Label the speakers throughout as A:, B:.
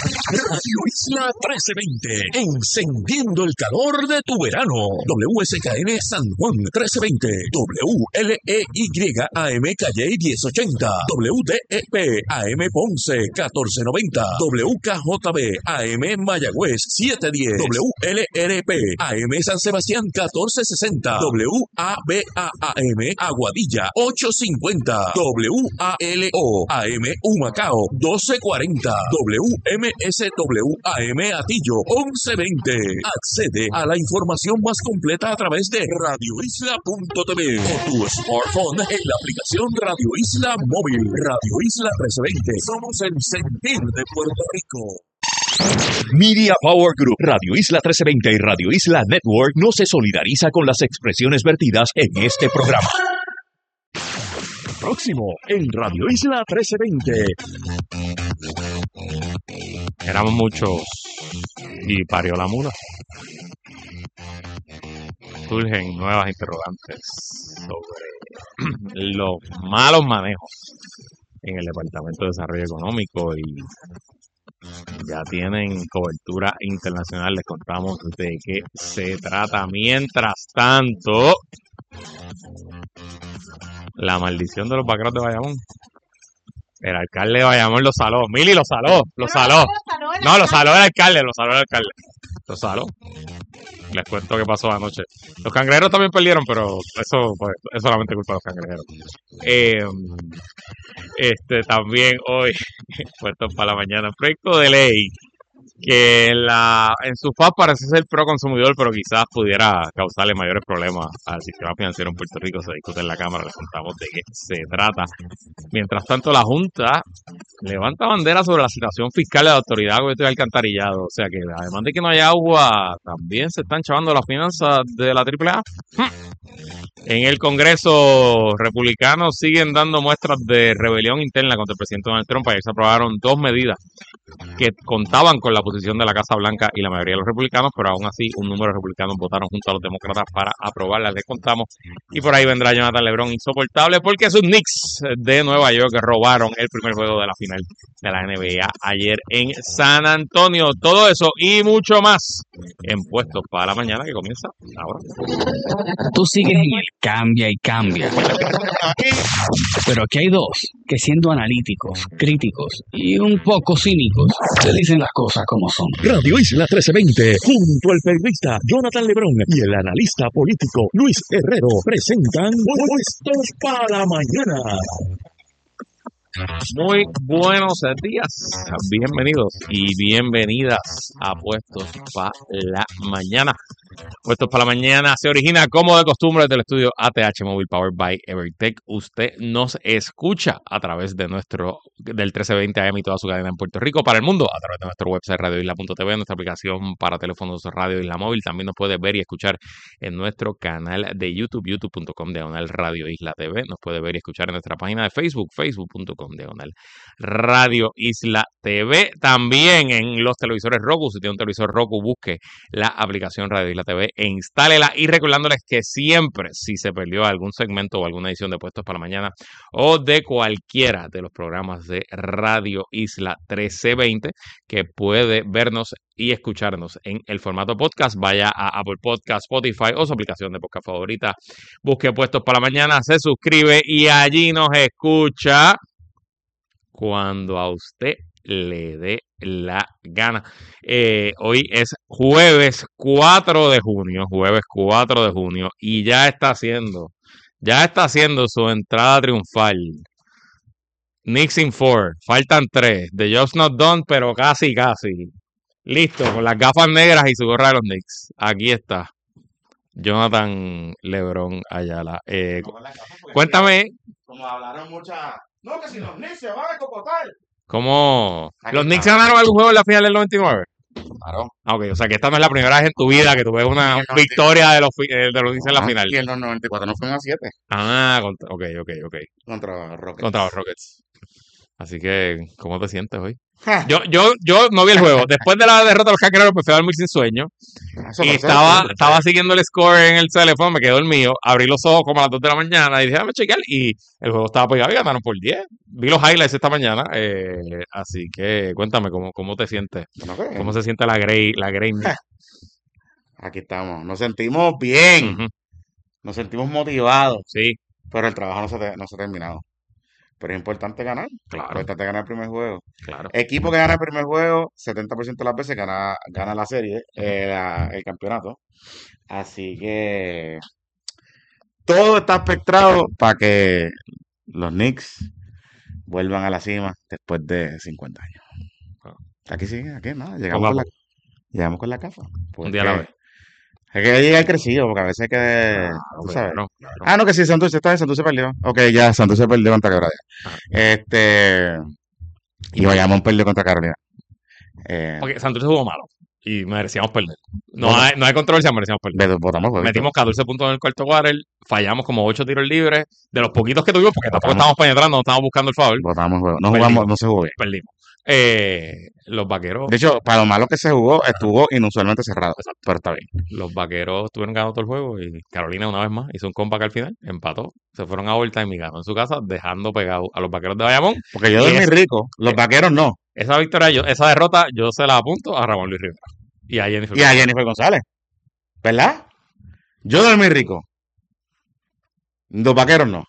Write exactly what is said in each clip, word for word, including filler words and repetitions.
A: Radio Isla trece veinte, encendiendo el calor de tu verano. W S K N San Juan trece veinte, W L E Y A M Calle diez ochenta, W D E P A M Ponce catorce noventa, W K J B A M Mayagüez siete diez, W L R P A M San Sebastián catorce sesenta, W A B A A M Aguadilla ocho cincuenta, W A L O A M Humacao doce cuarenta, W M S W A M Atillo once veinte. Accede a la información más completa a través de radio isla punto t v o tu smartphone en la aplicación Radio Isla Móvil. Radio Isla trece veinte. Somos el sentir de Puerto Rico. Media Power Group, Radio Isla trece veinte y Radio Isla Network no se solidariza con las expresiones vertidas en este programa. Próximo en Radio Isla trece veinte.
B: Éramos muchos y parió la mula. Surgen nuevas interrogantes sobre los malos manejos en el Departamento de Desarrollo Económico y ya tienen cobertura internacional. Les contamos de qué se trata. Mientras tanto, la maldición de los vaqueros de Bayamón. El alcalde de Bayamón lo saló. Mili lo saló, lo saló. No, lo saló el alcalde, lo saló el alcalde. Lo saló. Les cuento qué pasó anoche. Los cangrejeros también perdieron, pero eso pues, es solamente culpa de los cangrejeros. Eh, este también hoy, puesto para la mañana, proyecto de ley que en, la, en su faz parece ser pro consumidor, pero quizás pudiera causarle mayores problemas al sistema financiero en Puerto Rico. Se discute en la Cámara, les contamos de qué se trata. Mientras tanto, la Junta levanta bandera sobre la situación fiscal de la Autoridad de Acueductos y Alcantarillado. O sea que, además de que no hay agua, también se están chavando las finanzas de la triple A. En el Congreso, republicanos siguen dando muestras de rebelión interna contra el presidente Donald Trump. Ayer se aprobaron dos medidas que contaban con la posición de la Casa Blanca y la mayoría de los republicanos, pero aún así un número de republicanos votaron junto a los demócratas para aprobarlas. Les contamos. Y por ahí vendrá Jonathan LeBron insoportable porque sus Knicks de Nueva York robaron el primer juego de la final de la N B A ayer en San Antonio. Todo eso y mucho más en Puestos para la Mañana, que comienza ahora.
C: Tú sigues en el cambia y cambia. Pero aquí hay dos que, siendo analíticos, críticos y un poco cínicos, te dicen las cosas como son.
A: Radio Isla trece veinte, junto al periodista Jonathan LeBron y el analista político Luis Herrero, presentan Puestos para la Mañana.
B: Muy buenos días, bienvenidos y bienvenidas a Puestos para la Mañana. Puestos para la Mañana se origina como de costumbre desde el estudio A T H Mobile Powered by Evertech. Usted nos escucha a través de nuestro del trece veinte A M y toda su cadena en Puerto Rico para el mundo, a través de nuestro website radio isla punto t v, nuestra aplicación para teléfonos Radio Isla Móvil. También nos puede ver y escuchar en nuestro canal de YouTube, youtube punto com diagonal Radio Isla T V. Nos puede ver y escuchar en nuestra página de Facebook, facebook punto com diagonal Radio Isla T V. También en los televisores Roku. Si tiene un televisor Roku, busque la aplicación Radio Isla T V e instálela. Y recordándoles que siempre, si se perdió algún segmento o alguna edición de Puestos para la Mañana o de cualquiera de los programas de Radio Isla trece veinte, que puede vernos y escucharnos en el formato podcast, vaya a Apple Podcast, Spotify o su aplicación de podcast favorita. Busque Puestos para la Mañana, se suscribe y allí nos escucha cuando a usted le dé la gana. Eh, hoy es jueves cuatro de junio, jueves cuatro de junio, y ya está haciendo, ya está haciendo su entrada triunfal. Knicks in four, faltan tres. The job's not done, pero casi, casi. Listo, con las gafas negras y su gorra de los Knicks. Aquí está Jonathan LeBron Ayala. Eh, cuéntame.
D: Como hablaron muchas. No, que si los Knicks se van a cocotar.
B: ¿Cómo? ¿Los Knicks ganaron algún juego en la final del noventa y nueve?
D: Claro.
B: Ah, ok, o sea que esta no es la primera vez en tu vida que tú ves una victoria de los, de los Knicks en la final.
D: Y en los noventa y cuatro no fueron a siete.
B: Ah, contra, ok, ok, ok.
D: Contra Rockets.
B: Contra los Rockets. Así que, ¿cómo te sientes hoy? Yo, yo, yo no vi el juego. Después de la derrota de los Cangrejeros, pues fui a dormir sin sueño.
D: Eso
B: Y
D: pasó,
B: estaba,
D: sí,
B: estaba siguiendo el score en el teléfono, me quedé dormido. Abrí los ojos como a las dos de la mañana y dije, déjame chequear. Y el juego estaba pegado y ganaron por diez. Vi los highlights esta mañana. Eh, así que cuéntame cómo, cómo te sientes.
D: Bueno, ¿qué?
B: ¿Cómo se siente la Grey? La Grey
D: Aquí estamos. Nos sentimos bien.
B: Ujú,
D: Nos sentimos motivados.
B: sí,
D: Pero el trabajo no se, te- no se ha terminado. Pero es importante ganar.
B: claro,
D: Importante ganar el primer juego.
B: claro.
D: Equipo que gana el primer juego, setenta por ciento de las veces gana, gana la serie, eh, la- el campeonato. Así que todo está espectrado para que los Knicks vuelvan a la cima después de cincuenta años.
B: Wow.
D: Aquí sí, aquí nada,
B: Poco
D: llegamos
B: a
D: con la,
B: poco,
D: llegamos con la casa.
B: un día a la
D: Porque
B: vez.
D: hay que llegar crecido, porque a veces hay que,
B: Claro,
D: tú sabes.
B: claro, claro.
D: Ah, no, que sí, Santos, está bien, Santos se perdió. Ok, ya, Santos se perdió contra Quebradilla.
B: Ajá.
D: Este, y Bayamón perdió contra Carolina. Eh,
B: Porque Santurce jugó malo y merecíamos perder. No
D: Bueno.
B: hay, no hay controversia, merecíamos perder.
D: ve- votamos jueguito.
B: Metimos catorce puntos en el cuarto quarter, fallamos como ocho tiros libres, de los poquitos que tuvimos, porque tampoco
D: Votamos.
B: estábamos penetrando, no estábamos buscando el foul,
D: Votamos juego. No
B: Perdimos.
D: jugamos, no se jugó bien.
B: perdimos. Eh, los vaqueros,
D: De hecho, para lo malo que se jugó, estuvo inusualmente cerrado. Pero está bien.
B: los vaqueros estuvieron ganando todo el juego y Carolina una vez más hizo un comeback al final, empató, se fueron a overtime y ganó en su casa, dejando pegado a los vaqueros de Bayamón.
D: Porque yo
B: Y
D: dormí
B: es-
D: rico, los
B: eh,
D: vaqueros no.
B: Esa victoria, yo, esa derrota, yo se la apunto a Ramón Luis Rivera y a Jennifer.
D: Y a Jennifer González. ¿Verdad? Yo dormí rico. Los vaqueros no.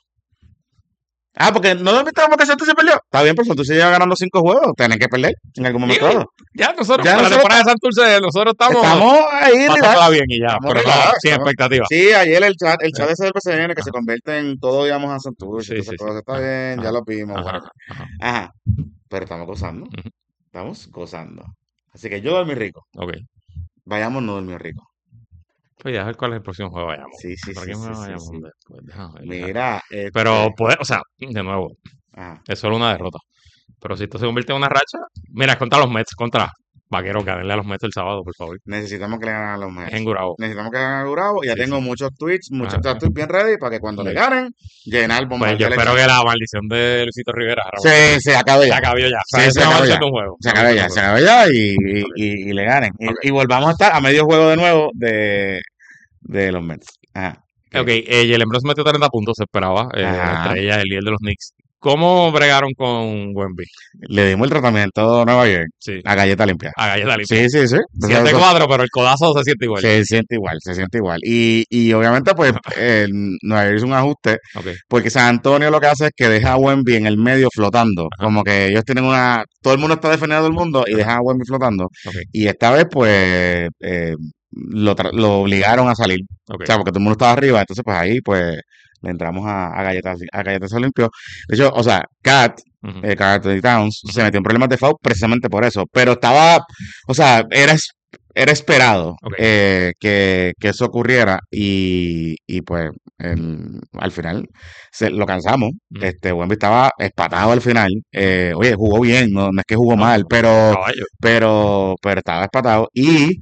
D: Ah, porque no dormiste porque Santos se perdió. Está bien, pero Santos se lleva ganando cinco juegos. Tienen que perder en algún momento
B: Digo,
D: dado.
B: Ya nosotros,
D: Ya
B: para la
D: nosotros
B: temporada de Santurce, nosotros estamos,
D: Estamos ahí, relax.
B: pasándola bien y ya,
D: Estamos
B: pero no,
D: relax,
B: sin
D: estamos-
B: expectativa.
D: Sí, ayer el chat, el chat ese del P C N que se convierte en todo, digamos, a Santurce.
B: Sí,
D: todas esas
B: sí, sí.
D: cosas. Está
B: Ajá,
D: bien, ya
B: ajá,
D: lo vimos.
B: Ajá,
D: Bueno.
B: ajá.
D: Ajá. Pero estamos gozando.
B: Ujú.
D: Estamos gozando. Así que yo dormí rico.
B: Ok.
D: Vayamos, no dormí rico.
B: Pues ya, cuál es el próximo juego vayamos.
D: Sí, sí,
B: ¿Para
D: sí,
B: quién
D: sí,
B: me
D: sí,
B: vayamos
D: sí.
B: después? Déjame ver, déjame-
D: Mira, este,
B: Pero, pues, o sea, de nuevo,
D: ajá.
B: es solo una derrota. Pero si esto se convierte en una racha, mira, es contra los Mets, contra Vaqueros, ganarle a los Mets el sábado, por favor.
D: Necesitamos que le ganen a los
B: Es
D: Mets.
B: en Gurabo.
D: Necesitamos que le ganen a Gurabo. Ya
B: Sí,
D: tengo
B: sí.
D: muchos tweets, muchos,
B: Ajá.
D: ya estoy bien ready para que cuando le
B: Sí.
D: ganen, llenar el
B: Pues
D: bombardeo.
B: yo
D: de
B: espero
D: leche.
B: que la maldición de Luisito Rivera Ramón,
D: Se, se acabe
B: se
D: ya.
B: acabe ya.
D: Sí,
B: O sea,
D: se
B: es una
D: acabó
B: maldición
D: ya.
B: de un juego.
D: Se
B: Una
D: acabe
B: maldición
D: ya,
B: de
D: se
B: un
D: acabe ya y, y,
B: Ok.
D: y- y le ganen. Y,
B: Ok.
D: y volvamos a estar a medio juego de nuevo de, de los Mets. Ajá.
B: juego. Ok, eh, Jalen Brunson metió treinta puntos, se esperaba. Eh,
D: Ajá.
B: entre ellas, el líder de los Knicks. ¿Cómo bregaron con Wemby?
D: Le dimos el tratamiento de Nueva York
B: Sí,
D: a galleta limpia.
B: a galleta limpia.
D: Sí, sí, sí. O sea,
B: siete
D: eso-
B: cuatro, pero el codazo se siente igual.
D: se siente igual, se siente igual. Y, y obviamente, pues, el Nueva York hizo un ajuste,
B: Ok,
D: porque San Antonio lo que hace es que deja a Wemby en el medio flotando.
B: Ajá.
D: Como que ellos tienen una. Todo el mundo está defendiendo a todo el mundo y dejan a Wemby flotando.
B: ok,
D: Y esta vez, pues, eh, lo, tra- lo obligaron a salir.
B: ok.
D: O sea, porque todo el mundo estaba arriba. Entonces, pues ahí, pues, le entramos a, a galletas, a galletas limpio. De hecho, o sea, Cat,
B: Ujú.
D: eh, Karl Anthony Towns,
B: Ujú.
D: se metió en problemas de foul precisamente por eso. Pero estaba, o sea, era, es- era esperado
B: Ok.
D: eh, que, que eso ocurriera y, y pues el- al final se, lo cansamos.
B: Ujú.
D: Este, Wemby estaba espatado al final. Eh, oye, jugó bien, no, no es que jugó
B: No,
D: mal,
B: no,
D: pero,
B: Caballo.
D: pero, pero estaba espatado. Y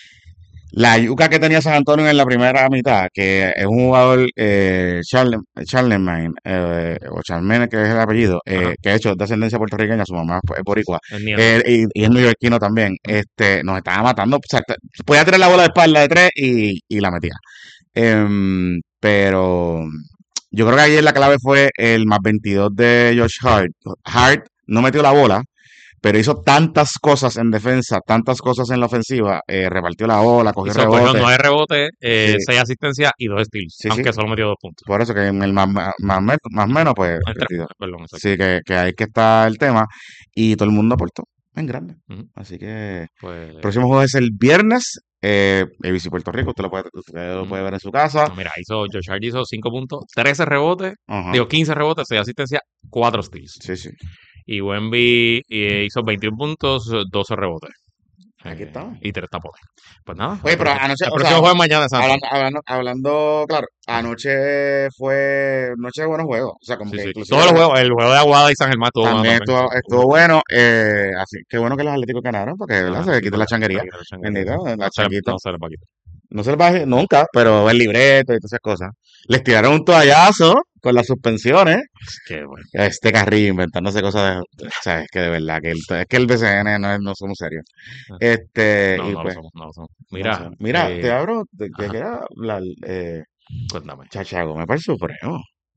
D: la yuca que tenía San Antonio en la primera mitad, que es un jugador, eh, Charle- Charlemagne, eh, o Charlemagne, que es el apellido, eh,
B: Ajá.
D: que de hecho es de ascendencia puertorriqueña, su mamá es boricua,
B: El nieto.
D: eh, y, y es neoyorquino también, este, nos estaba matando, o sea, te- podía tirar la bola de espalda de tres y, y la metía. Em, pero yo creo que ayer la clave fue el más veintidós de Josh Hart. Hart no metió la bola, pero hizo tantas cosas en defensa, tantas cosas en la ofensiva, eh, repartió la bola, cogió
B: Hizo, cogió
D: rebote.
B: nueve rebotes, eh,
D: Sí.
B: seis asistencias y dos steals,
D: Sí, sí.
B: aunque solo metió dos puntos.
D: Por eso que en el más, más, más, más menos, pues,
B: Ah, tres
D: veintidós.
B: puntos, perdón, exacto.
D: Sí, que, que ahí que está el tema. Y todo el mundo aportó en grande.
B: Ujú.
D: Así que
B: Pues,
D: el próximo juego es el viernes. Eh, A B C Puerto Rico, usted lo puede, usted lo
B: Ujú.
D: puede ver en su casa.
B: no, mira, hizo, Josh Hart hizo cinco puntos, trece rebotes,
D: Ajá.
B: digo quince rebotes, seis asistencias, cuatro steals.
D: Sí, sí.
B: Y Wemby eh, hizo veintiún puntos, doce rebotes.
D: Aquí
B: Eh,
D: estamos.
B: Y tres tapones. Pues nada.
D: Oye,
B: el
D: pero
B: próximo-
D: anoche,
B: el
D: o
B: próximo
D: sea,
B: juego es mañana, Santos.
D: Hablando, hablando, hablando, claro, anoche fue noche de buenos juegos. O sea, como
B: Sí,
D: que
B: sí.
D: inclusive
B: Todos los juegos, el juego de Aguada y San Germán estuvo bueno
D: también
B: también.
D: estuvo, estuvo bueno. Eh, así que bueno que los Atléticos ganaron, porque ¿verdad?
B: Ajá,
D: se
B: sí,
D: quitó
B: porque-
D: la changuería.
B: se quitó la changuería.
D: Bendito, la
B: No se le-
D: changuita.
B: no se le va a quitar.
D: no se les va a decir nunca, pero el libreto y todas esas cosas. Les tiraron un toallazo con las suspensiones.
B: Qué bueno.
D: Este Carrillo inventándose cosas de, o sea, es que de verdad que el, es que el B C N no, es, no somos serios. Este,
B: No,
D: y
B: no lo
D: pues,
B: somos, no lo somos.
D: no
B: Mira,
D: sé. Mira,
B: eh,
D: te abro, te, te
B: ajá,
D: quería hablar, eh,
B: cuéntame.
D: Chacha Gómez para el Supremo.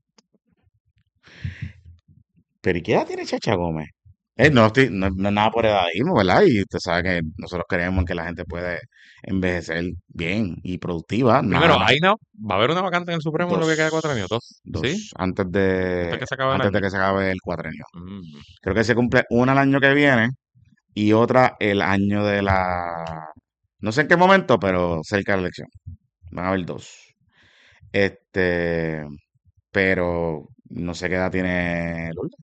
D: Pero ¿y qué edad tiene Chacha Gómez? Eh, no, estoy, no, no es nada por edadismo, ¿verdad? Y usted sabe que nosotros creemos que la gente puede envejecer bien y productiva,
B: Primero,
D: nada,
B: ahí no, va a haber una vacante en el Supremo en lo que queda de cuatro años,
D: dos,
B: dos, ¿sí?
D: dos, antes
B: Hasta
D: de,
B: que se acabe el
D: antes de
B: año.
D: que se acabe el cuatrenio.
B: Mm.
D: Creo que se cumple una el año que viene y otra el año de la, no sé en qué momento, pero cerca de la elección. Van a haber dos. Este, pero no sé qué edad tiene Lourdes.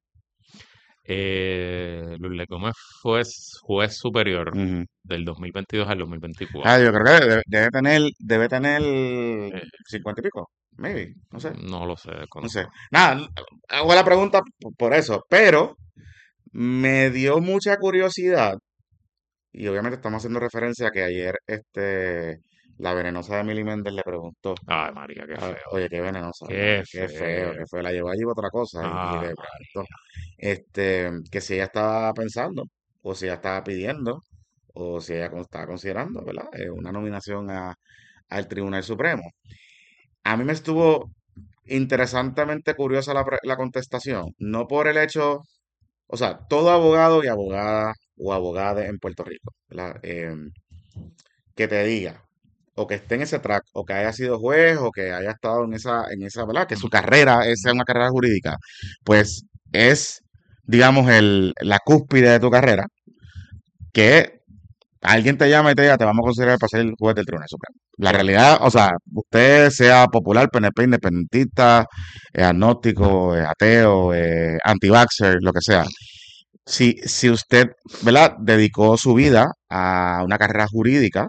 B: Eh, Lourdes Gómez fue juez superior
D: Ujú.
B: del dos mil veintidós al dos mil
D: Ah,
B: veinticuatro.
D: yo creo que debe, debe tener, debe tener
B: Eh,
D: cincuenta y pico, maybe, no sé,
B: no lo sé,
D: no sé.
B: desconozco.
D: Nada, hago la pregunta p- por eso, pero me dio mucha curiosidad y obviamente estamos haciendo referencia a que ayer este, la venenosa de Emily Méndez le preguntó,
B: Ay, María, qué
D: "Ah,
B: feo.
D: oye, qué venenosa, ¿verdad?
B: Qué
D: Qué feo,
B: feo.
D: qué feo, la llevó allí por otra cosa y, y
B: Ay,
D: le preguntó,
B: María.
D: este, que si ella estaba pensando o si ella estaba pidiendo o si ella con- estaba considerando, ¿verdad? Eh, una nominación a, al Tribunal Supremo. A mí me estuvo interesantemente curiosa la, pre- la contestación, no por el hecho, o sea, todo abogado y abogada o abogada en Puerto Rico, ¿verdad? Em, que te diga, o que esté en ese track, o que haya sido juez, o que haya estado en esa, en esa, ¿verdad? Que su
B: Ujú,
D: carrera es- sea
B: ujú,
D: una carrera jurídica, pues es, digamos, el, la cúspide de tu carrera, que alguien te llama y te diga, te vamos a considerar para ser el juez del Tribunal Supremo. La
B: correcto.
D: realidad, o sea, usted sea popular, P N P, independentista, eh, agnóstico, eh, ateo, eh, anti-vaxxer, lo que sea. Si, si usted, ¿verdad?, dedicó su vida a una carrera jurídica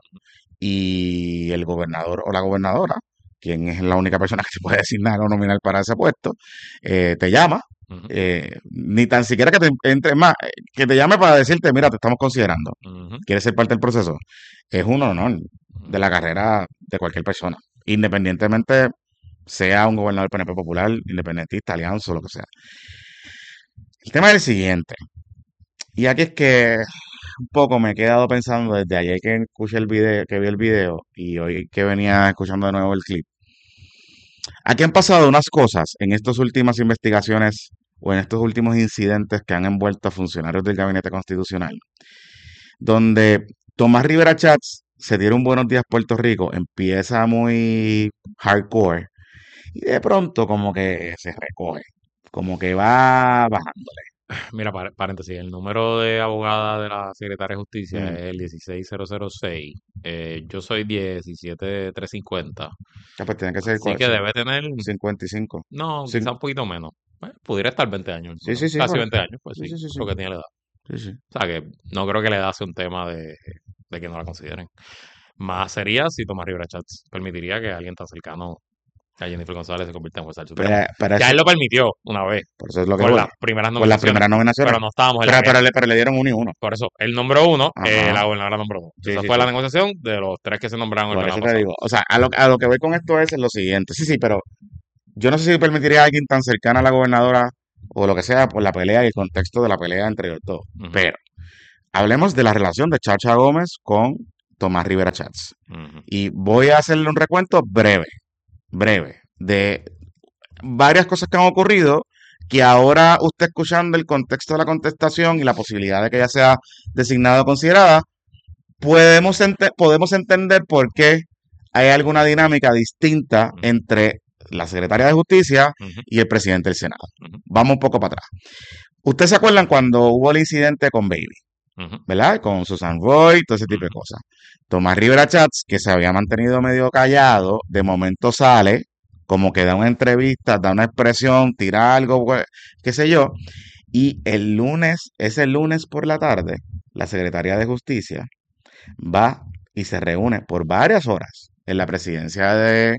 D: y el gobernador o la gobernadora, quien es la única persona que se puede designar o nominar para ese puesto, eh, te llama,
B: Ujú,
D: eh, ni tan siquiera que te entre más, eh, que te llame para decirte, mira, te estamos considerando,
B: ujú,
D: quieres ser parte del proceso, es un honor
B: ujú.
D: de la carrera de cualquier persona, independientemente sea un gobernador P N P popular, independentista, alianza o lo que sea. El tema es el siguiente, y aquí es que un poco me he quedado pensando desde ayer que escuché el video, que vi el video y hoy que venía escuchando de nuevo el clip. Aquí han pasado unas cosas en estas últimas investigaciones o en estos últimos incidentes que han envuelto a funcionarios del Gabinete Constitucional, donde Tomás Rivera Chats se dieron buenos días Puerto Rico, empieza muy hardcore y de pronto como que se recoge, como que va bajándole.
B: Mira, par- paréntesis, el número de abogada de la Secretaria de Justicia
D: Mm.
B: es el dieciséis mil seis. Eh, yo soy diecisiete mil trescientos cincuenta.
D: Ah, pues tiene que ser
B: Así
D: cua-
B: que
D: cin-
B: debe tener,
D: cincuenta y cinco.
B: no,
D: Cin-
B: quizá un poquito menos. Eh, pudiera estar veinte años,
D: sí,
B: bueno,
D: sí, sí,
B: casi
D: por-
B: veinte años, pues
D: sí,
B: sí,
D: sí, sí, sí,
B: porque tiene la edad.
D: sí, sí.
B: O sea que no creo que la edad sea un tema de, de que no la consideren. Más sería si Tomás Rivera Chats permitiría que alguien tan cercano a Jennifer González se convierta en juez del Supremo.
D: Pero, pero
B: Ya
D: eso,
B: él lo permitió una vez
D: por eso es lo que
B: con
D: voy.
B: las primeras
D: Con las
B: nominaciones,
D: primeras nominaciones.
B: pero no estábamos en la
D: Pero, pero,
B: primera.
D: le, pero le dieron uno y uno.
B: Por eso, él nombró uno, eh,
D: Ajá.
B: la gobernadora nombró uno.
D: Sí,
B: Esa
D: sí,
B: fue la
D: sí.
B: negociación de los tres que se nombraron el
D: Por
B: verano
D: eso te
B: pasado.
D: digo. O sea, a lo, a lo que voy con esto es lo siguiente. Sí, sí, pero yo no sé si permitiría a alguien tan cercano a la gobernadora o lo que sea por la pelea y el contexto de la pelea entre los dos.
B: Ujú,
D: Pero hablemos de la relación de Chacha Gómez con Tomás Rivera Chats.
B: ujú,
D: Y voy a hacerle un recuento breve, breve, de varias cosas que han ocurrido que ahora usted escuchando el contexto de la contestación y la posibilidad de que ella sea designada o considerada, podemos, ente- podemos entender por qué hay alguna dinámica distinta
B: ujú,
D: entre la secretaria de Justicia
B: ujú,
D: y el presidente del Senado.
B: ujú,
D: Vamos un poco para atrás. ¿Ustedes se acuerdan cuando hubo el incidente con Baby?
B: ujú,
D: ¿Verdad? Con Susan Roy, todo ese tipo de
B: ujú.
D: cosas. Tomás Rivera Chats, que se había mantenido medio callado, de momento sale, como que da una entrevista, da una expresión, tira algo, pues, qué sé yo, y el lunes, ese lunes por la tarde, la Secretaría de Justicia va y se reúne por varias horas en la presidencia de,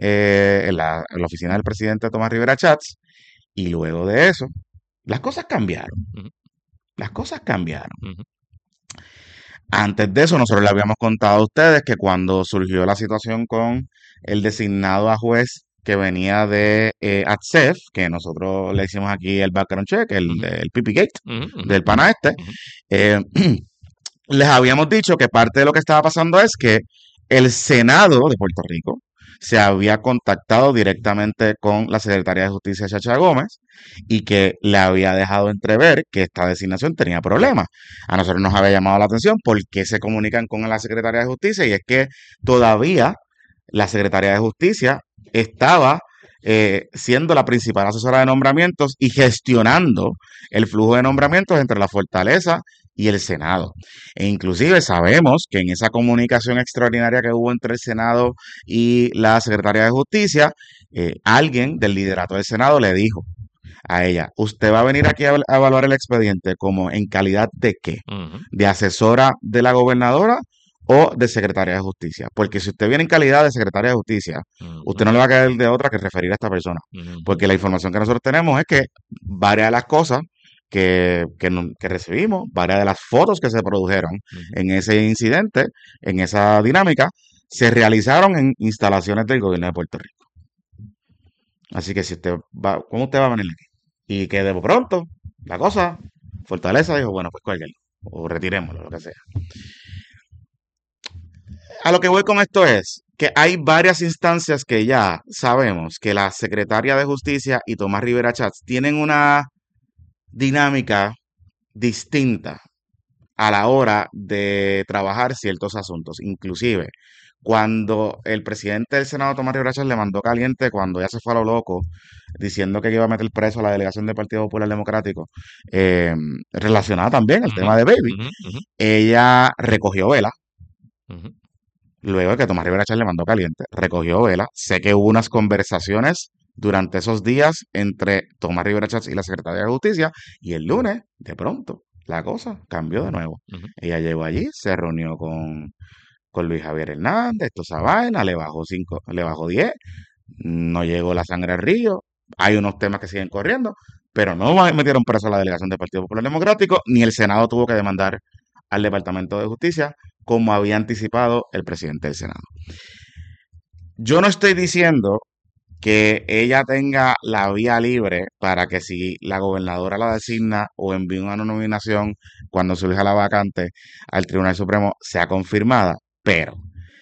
D: eh, en la, en la oficina del presidente Tomás Rivera Chats, y luego de eso, las cosas cambiaron,
B: Ujú,
D: las cosas cambiaron.
B: ujú.
D: Antes de eso, nosotros le habíamos contado a ustedes que cuando surgió la situación con el designado a juez que venía de eh, A T S E F, que nosotros le hicimos aquí el background check, el,
B: Ujú.
D: el P P Gate
B: Ujú, ujú,
D: del pana este,
B: ujú.
D: eh, les habíamos dicho que parte de lo que estaba pasando es que el Senado de Puerto Rico se había contactado directamente con la Secretaría de Justicia, Chacha Gómez, y que le había dejado entrever que esta designación tenía problemas. A nosotros nos había llamado la atención por qué se comunican con la Secretaría de Justicia, y es que todavía la Secretaría de Justicia estaba eh, siendo la principal asesora de nombramientos y gestionando el flujo de nombramientos entre la Fortaleza y el Senado. E inclusive sabemos que en esa comunicación extraordinaria que hubo entre el Senado y la Secretaría de Justicia, eh, alguien del liderato del Senado le dijo a ella, usted va a venir aquí a, a evaluar el expediente como en calidad de qué,
B: Ujú.
D: de asesora de la gobernadora o de secretaria de justicia, porque si usted viene en calidad de secretaria de justicia,
B: Ujú.
D: usted no le va a caer de otra que referir a esta persona,
B: Ujú.
D: porque la información que nosotros tenemos es que varias de las cosas que, que, no- que recibimos, varias de las fotos que se produjeron
B: Ujú.
D: en ese incidente, en esa dinámica, se realizaron en instalaciones del gobierno de Puerto Rico. Así que si usted va, ¿cómo usted va a venir aquí? Y que de pronto, la cosa, Fortaleza dijo, bueno, pues cuélguenlo, o retirémoslo, lo que sea. A lo que voy con esto es que hay varias instancias que ya sabemos que la Secretaria de Justicia y Tomás Rivera Chats tienen una dinámica distinta a la hora de trabajar ciertos asuntos. Inclusive, cuando el presidente del Senado, Tomás Rivera Chats, le mandó caliente cuando ya se fue a lo loco, diciendo que iba a meter preso a la delegación del Partido Popular Democrático, eh, relacionada también al
B: Ujú.
D: tema de Baby,
B: Ujú. Ujú.
D: ella recogió vela.
B: Ujú.
D: Luego de que Tomás Rivera Chats le mandó caliente, recogió vela. Sé que hubo unas conversaciones durante esos días entre Tomás Rivera Chats y la Secretaría de Justicia, y el lunes, de pronto, la cosa cambió de nuevo.
B: Ujú.
D: Ella llegó allí, se reunió con, con Luis Javier Hernández, toda esa vaina, le bajó cinco, le bajó diez, no llegó la sangre al río, hay unos temas que siguen corriendo, pero no ma- metieron preso a la delegación del Partido Popular Democrático, ni el Senado tuvo que demandar al Departamento de Justicia, como había anticipado el presidente del Senado. Yo no estoy diciendo que ella tenga la vía libre para que si la gobernadora la designa o envíe una nominación cuando surja la vacante al Tribunal Supremo sea confirmada, pero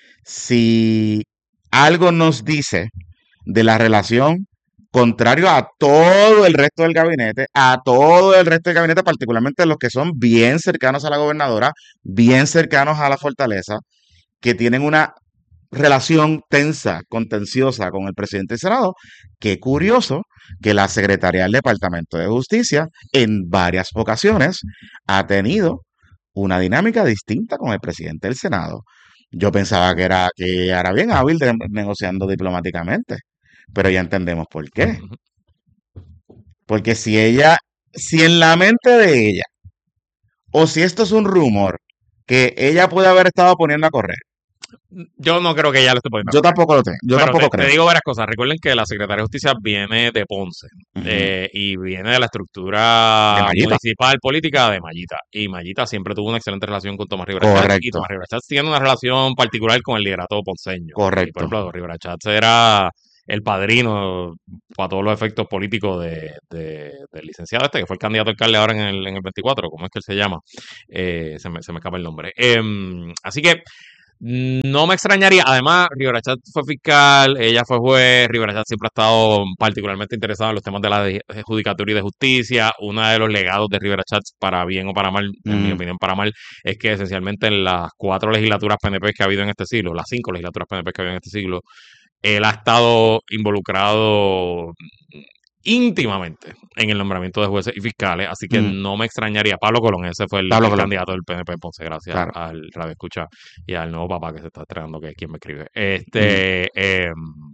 D: si algo nos dice de la relación, contrario a todo el resto del gabinete, a todo el resto del gabinete, particularmente los que son bien cercanos a la gobernadora, bien cercanos a la fortaleza, que tienen una relación tensa, contenciosa con el presidente del Senado. Qué curioso que la secretaria del Departamento de Justicia en varias ocasiones ha tenido una dinámica distinta con el presidente del Senado. Yo pensaba que era que era bien hábil de, negociando diplomáticamente, pero ya entendemos por qué.
B: Ujú.
D: Porque si ella, si en la mente de ella, o si esto es un rumor que ella puede haber estado poniendo a correr,
B: Yo no creo que ella lo esté poniendo a
D: yo
B: correr.
D: tampoco lo tengo, yo
B: Pero
D: tampoco
B: te, te
D: creo.
B: digo varias cosas. Recuerden que la Secretaría de Justicia viene de Ponce
D: Ujú.
B: eh, y viene de la
D: De
B: estructura
D: Mayita.
B: municipal política de Mayita. Y Mayita siempre tuvo una excelente relación con Tomás Rivera Chats. Y
D: Correcto,
B: Tomás Rivera Chats tiene una relación particular con el liderato ponceño. Y por
D: correcto,
B: ejemplo, Rivera Chats era el padrino para todos los efectos políticos de, de- del licenciado este, que fue el candidato a alcalde ahora en el, en el veinticuatro. ¿Cómo es que él se llama? Eh, se me, se me escapa el nombre. Em, así que no me extrañaría, además, Rivera Chats fue fiscal, ella fue juez, Rivera Chats siempre ha estado particularmente interesado en los temas de la de- judicatura y de justicia. Uno de los legados de Rivera Chats, para bien o para mal, en mi
D: ujú,
B: opinión para mal, es que esencialmente en las cuatro legislaturas P N P que ha habido en este siglo, las cinco legislaturas P N P que ha habido en este siglo, él ha estado involucrado íntimamente en el nombramiento de jueces y fiscales, así que
D: ujú.
B: no me extrañaría. Pablo Colón, ese fue el,
D: Pablo
B: el
D: Colón,
B: candidato del P N P en Ponce, gracias
D: claro.
B: al Radio Escucha y al nuevo papá que se está estrenando, que es quien me escribe.
D: Ujú,
B: Este, eh,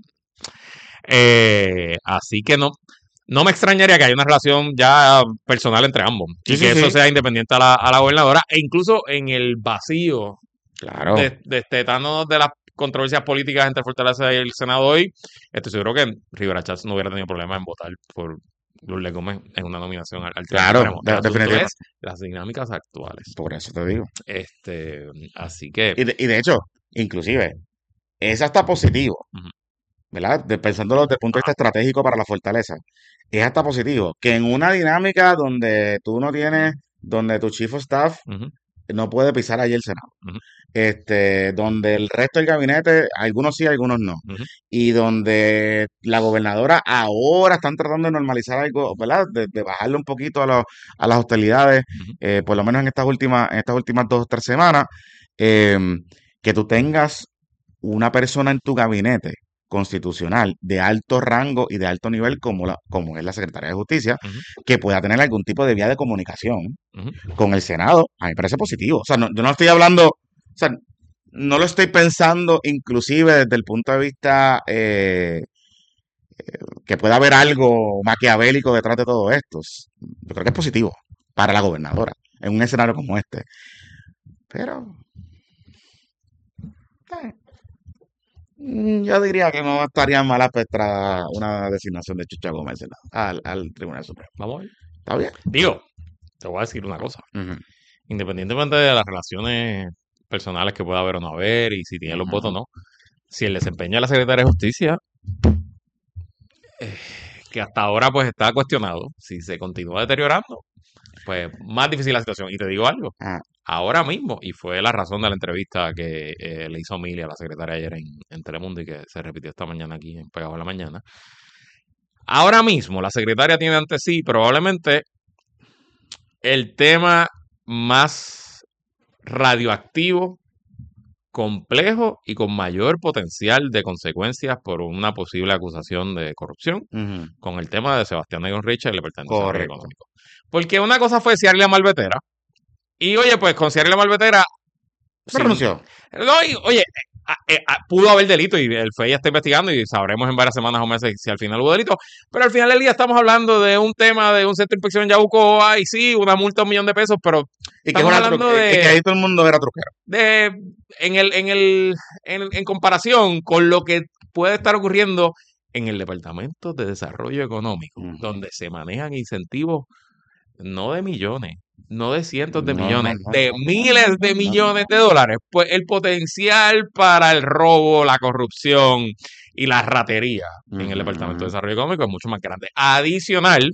B: eh, así que no, no me extrañaría que haya una relación ya personal entre ambos
D: Sí,
B: y
D: sí,
B: que eso
D: sí,
B: sea independiente a la, a la gobernadora, e incluso en el vacío
D: claro.
B: de, destetándonos de las controversias políticas entre Fortaleza y el Senado hoy, estoy seguro que Rivera Chats no hubiera tenido problema en votar por Lourdes Gómez es una nominación al, al
D: Claro,
B: Supremo.
D: de-
B: El asunto
D: definitivamente.
B: es las dinámicas actuales.
D: Por eso te digo.
B: Este, así que,
D: Y de, y de hecho, inclusive, es hasta positivo,
B: Ujú.
D: ¿verdad? De, pensándolo desde el punto de vista estratégico para la fortaleza. Es hasta positivo que en una dinámica donde tú no tienes, donde tu chief of staff
B: ujú,
D: no puede pisar allí el Senado.
B: Ujú.
D: Este, donde el resto del gabinete, algunos sí, algunos no.
B: ujú,
D: Y donde la gobernadora ahora están tratando de normalizar algo, ¿verdad? De, de bajarle un poquito a, los- a las hostilidades,
B: ujú.
D: eh, por lo menos en estas últimas, en estas últimas dos o tres semanas, em, que tú tengas una persona en tu gabinete constitucional de alto rango y de alto nivel como, la, como es la Secretaria de Justicia,
B: Ujú.
D: que pueda tener algún tipo de vía de comunicación
B: Ujú.
D: con el Senado, a mí me parece positivo. O sea, no- yo no estoy hablando, o sea, no lo estoy pensando inclusive desde el punto de vista eh, que pueda haber algo maquiavélico detrás de todo esto. Yo creo que es positivo para la gobernadora en un escenario como este. Pero eh, mm, yo diría que no estaría mal aspectada una designación de Chucha Gómez al, al Tribunal Supremo.
B: Vamos a ver.
D: ¿Está bien?
B: Digo, te voy a decir una cosa.
D: Ujú.
B: Independientemente de las relaciones personales que pueda haber o no haber y si tiene los
D: Ujú.
B: votos o no, si el desempeño de la Secretaria de Justicia, eh, que hasta ahora pues está cuestionado, si se continúa deteriorando, pues más difícil la situación. Y te digo algo,
D: Ah,
B: ahora mismo, y fue la razón de la entrevista que eh, le hizo Mili a la secretaria ayer en, en Telemundo y que se repitió esta mañana aquí en Pegado en la Mañana. Ahora mismo la secretaria tiene ante sí probablemente el tema más radioactivo, complejo y con mayor potencial de consecuencias por una posible acusación de corrupción,
D: ujú.
B: con el tema de Sebastián Negón Richard y el Departamento de Desarrollo
D: Correcto.
B: Económico. Porque una cosa fue Ciarle la Malvetera, y oye, pues con Ciarle la Malvetera,
D: ¿Se
B: sin-
D: renunció?
B: no, y, oye, a- eh, a- pudo haber delito y el F E I está investigando y sabremos en varias semanas o meses si al final hubo delito, pero al final del día estamos hablando de un tema de un centro de inspección en Yabucoa y sí, una multa de un millón de pesos, pero
D: Y que, es
B: estamos
D: una
B: hablando
D: tru- y
B: de-
D: que ahí todo el mundo era truquero.
B: de en el en el en, en comparación con lo que puede estar ocurriendo en el Departamento de Desarrollo Económico,
D: Ujú.
B: donde se manejan incentivos no de millones, no de cientos de
D: No,
B: millones,
D: no, no,
B: de
D: no,
B: miles de
D: no, no.
B: millones de dólares, pues el potencial para el robo, la corrupción y la ratería en el
D: Ujú,
B: Departamento de
D: ujú.
B: Desarrollo Económico es mucho más grande. Adicional,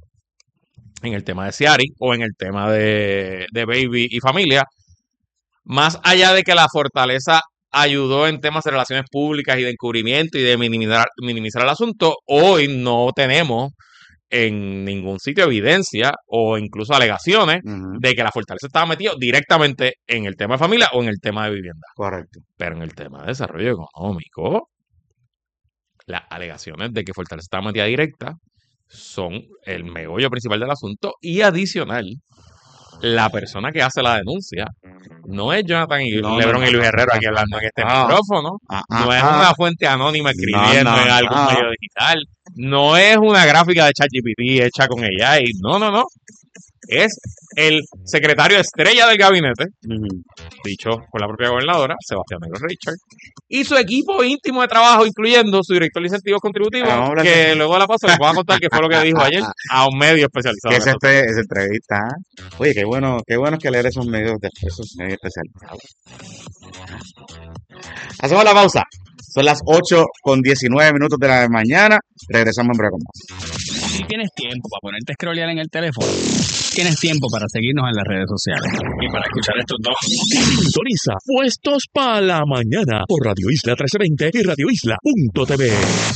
B: en el tema de Ciari o en el tema de, de Baby y familia, más allá de que la fortaleza ayudó en temas de relaciones públicas y de encubrimiento y de minimizar, minimizar el asunto, hoy no tenemos en ningún sitio evidencia o incluso alegaciones
D: Ujú.
B: de que la fortaleza estaba metida directamente en el tema de familia o en el tema de vivienda.
D: Correcto.
B: Pero en el tema de desarrollo económico, las alegaciones de que fortaleza estaba metida directa son el meollo principal del asunto y adicional, la persona que hace la denuncia no es Jonathan y
D: No, no,
B: Lebron
D: no,
B: y Luis
D: no,
B: Herrero
D: no,
B: aquí hablando en este
D: no.
B: micrófono,
D: Ah,
B: no
D: ah,
B: es
D: ah.
B: una fuente anónima
D: No,
B: escribiendo
D: no,
B: en algún
D: no.
B: medio digital, no es una gráfica de ChatGPT hecha con A I, no, no, no. Es el secretario estrella del gabinete,
D: Ujú.
B: dicho por la propia gobernadora, Sebastián Negro Richard, y su equipo íntimo de trabajo, incluyendo su director de incentivos contributivos,
D: Ah, vamos a hablar
B: que
D: de-
B: luego de la pausa les voy a contar qué fue lo que dijo ayer a un medio especializado.
D: Que
B: en
D: esa,
B: esto.
D: este- esa entrevista. ¿Ah? Oye, qué bueno, qué bueno que leer esos medios de esos medios especializados. Hacemos la pausa. Son las ocho con diecinueve minutos de la mañana. Regresamos en breve con más.
C: Si tienes tiempo para ponerte a scrollear en el teléfono, tienes tiempo para seguirnos en las redes sociales y para escuchar estos dos.
A: Sintoniza Puestos para la Mañana por Radio Isla trece veinte y radio isla punto t v.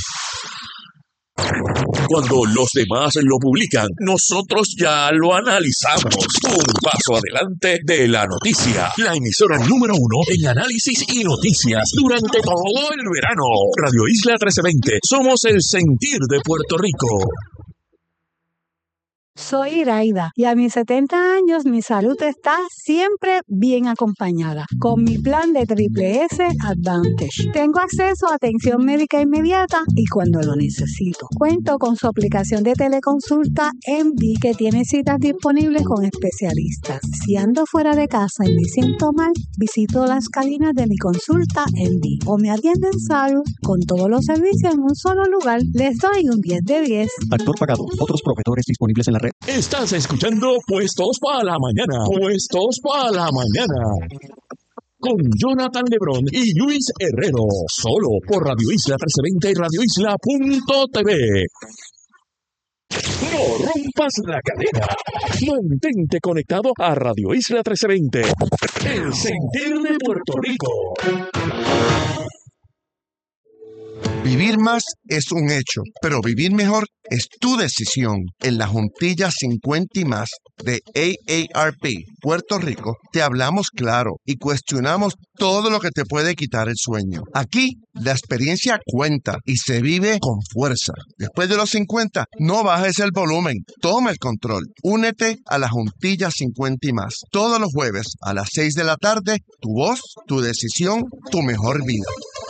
A: Cuando los demás lo publican, nosotros ya lo analizamos. Un paso adelante de la noticia. La emisora número uno en análisis y noticias durante todo el verano. Radio Isla trece veinte. Somos el sentir de Puerto Rico.
E: Soy Iraida y a mis setenta años mi salud está siempre bien acompañada con mi plan de Triple S Advantage. Tengo acceso a atención médica inmediata y cuando lo necesito. Cuento con su aplicación de teleconsulta M D que tiene citas disponibles con especialistas. Si ando fuera de casa y me siento mal, visito las cabinas de mi consulta M D o me atienden salud con todos los servicios en un solo lugar. Les doy un diez de diez.
F: Actor pagado. Otros proveedores disponibles en la red.
A: Estás escuchando Puestos para la Mañana. Puestos para la Mañana. Con Jonathan Lebrón y Luis Herrero. Solo por Radio Isla trece veinte y radio isla punto t v. No rompas la cadena. Mantente conectado a Radio Isla trece veinte. El sentir de Puerto Rico.
G: Vivir más es un hecho, pero vivir mejor es tu decisión. En la Juntilla cincuenta y más de A A R P Puerto Rico te hablamos claro y cuestionamos todo lo que te puede quitar el sueño. Aquí la experiencia cuenta y se vive con fuerza. Después de los cincuenta, no bajes el volumen, toma el control. Únete a la Juntilla cincuenta y más. Todos los jueves a las seis de la tarde, tu voz, tu decisión, tu mejor vida.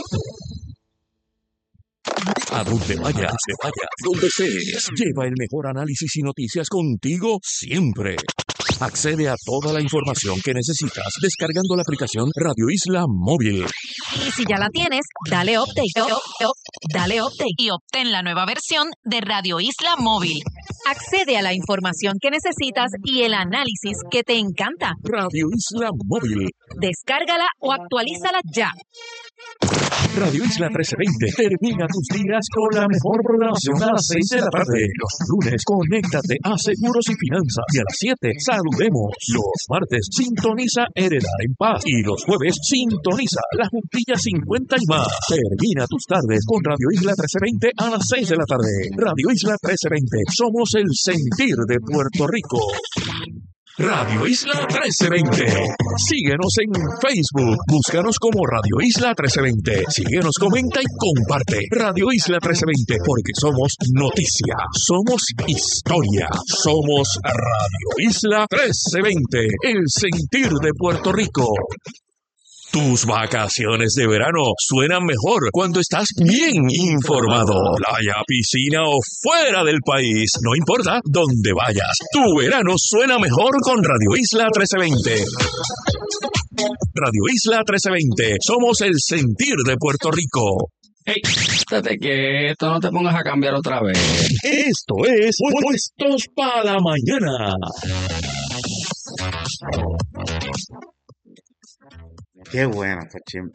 A: A donde vayas, te vayas, donde estés, lleva el mejor análisis y noticias contigo siempre. Accede a toda la información que necesitas descargando la aplicación Radio Isla Móvil.
H: Y si ya la tienes, dale update, up, up, dale update y obtén la nueva versión de Radio Isla Móvil. Accede a la información que necesitas y el análisis que te encanta.
A: Radio Isla Móvil.
H: Descárgala o actualízala ya.
A: Radio Isla trece veinte termina tus días con la mejor programación a las seis de la tarde. Los lunes, conéctate a Seguros y Finanzas. Y a las siete, saludemos. Los martes, sintoniza Heredar en Paz. Y los jueves, sintoniza La Juntilla cincuenta y más. Termina tus tardes con Radio Isla trece veinte a las seis de la tarde. Radio Isla trece veinte, somos el sentir de Puerto Rico. Radio Isla trece veinte. Síguenos en Facebook. Búscanos como Radio Isla trece veinte. Síguenos, comenta y comparte. Radio Isla trece veinte, porque somos noticia, somos historia, somos Radio Isla trece veinte, el sentir de Puerto Rico. Tus vacaciones de verano suenan mejor cuando estás bien informado. Playa, piscina o fuera del país, no importa dónde vayas. Tu verano suena mejor con Radio Isla trece veinte. Radio Isla trece veinte, somos el sentir de Puerto Rico.
C: Hey, estate quieto, no te pongas a cambiar otra vez.
A: Esto es Puestos para la Mañana.
D: Qué buena, Fachín.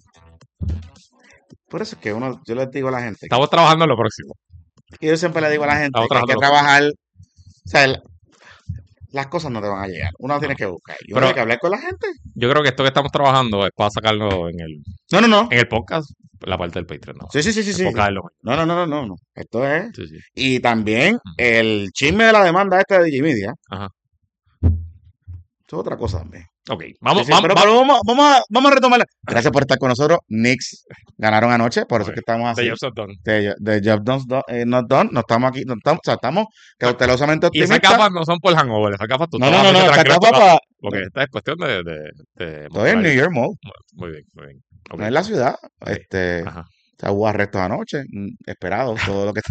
D: Por eso es que uno, yo les digo a la gente.
B: Estamos trabajando en lo próximo.
D: Y yo siempre le digo a la gente que hay que trabajar. O sea, el, las cosas no te van a llegar. Uno tiene que buscar. Y uno
B: Pero
D: tiene que hablar con la gente.
B: Yo creo que esto que estamos trabajando es para sacarlo en el.
D: No, no, no.
B: En el podcast, la parte del Patreon, ¿no?
D: Sí, sí, sí, sí. sí.
B: No,
D: no, no, no, no, no. Esto es.
B: Sí, sí.
D: Y también el chisme de la demanda esta de Digimedia.
B: Ajá.
D: Eso es otra cosa también.
B: Ok, vamos,
D: sí, sí,
B: vamos,
D: pero,
B: vamos.
D: pero vamos, vamos, a, vamos a retomarla. Gracias por estar con nosotros. Knicks ganaron anoche, por eso es que estamos así.
B: The Job's Not Done.
D: De, de Job Not Done, eh, not done. No estamos aquí, no estamos, o sea, estamos cautelosamente
B: Y
D: optimistas.
B: esas gafas no son por hangover, esas gafas tú
D: No, no, no, no, esas gafas para...
B: Porque esta es cuestión de... de, de
D: Estoy en New York Mall.
B: Muy bien, muy bien. Okay.
D: No en la ciudad.
B: Okay.
D: Este,
B: Ajá.
D: o sea, hubo arrestos anoche, esperados, todo lo que...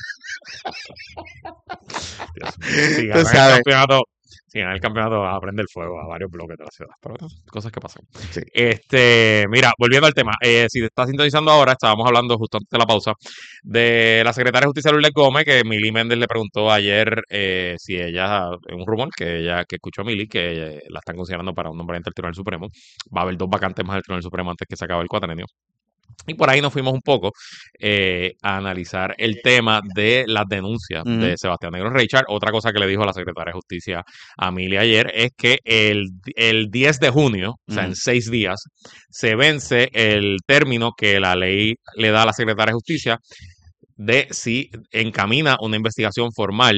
B: Dios mío. Si
D: Tú
B: ganan el
D: sabes.
B: campeonato... Si ganan el campeonato va a prender fuego a varios bloques de la ciudad. Pero cosas que pasan.
D: Sí.
B: Este, mira, volviendo al tema. Eh, si te estás sintonizando ahora, estábamos hablando justo antes de la pausa de la secretaria de Justicia Lourdes Gómez, que Mili Méndez le preguntó ayer eh, si ella, un rumor que ella que escuchó a Mili, que ella, la están considerando para un nombramiento del Tribunal Supremo. Va a haber dos vacantes más del Tribunal Supremo antes que se acabe el cuatrenio. Y por ahí nos fuimos un poco eh, a analizar el tema de las denuncias
D: Uh-huh.
B: de Sebastián Negro Richard. Otra cosa que le dijo la secretaria de Justicia a Mili ayer es que el, el diez de junio, o sea,
D: Uh-huh.
B: en seis días, se vence el término que la ley le da a la secretaria de Justicia de si encamina una investigación formal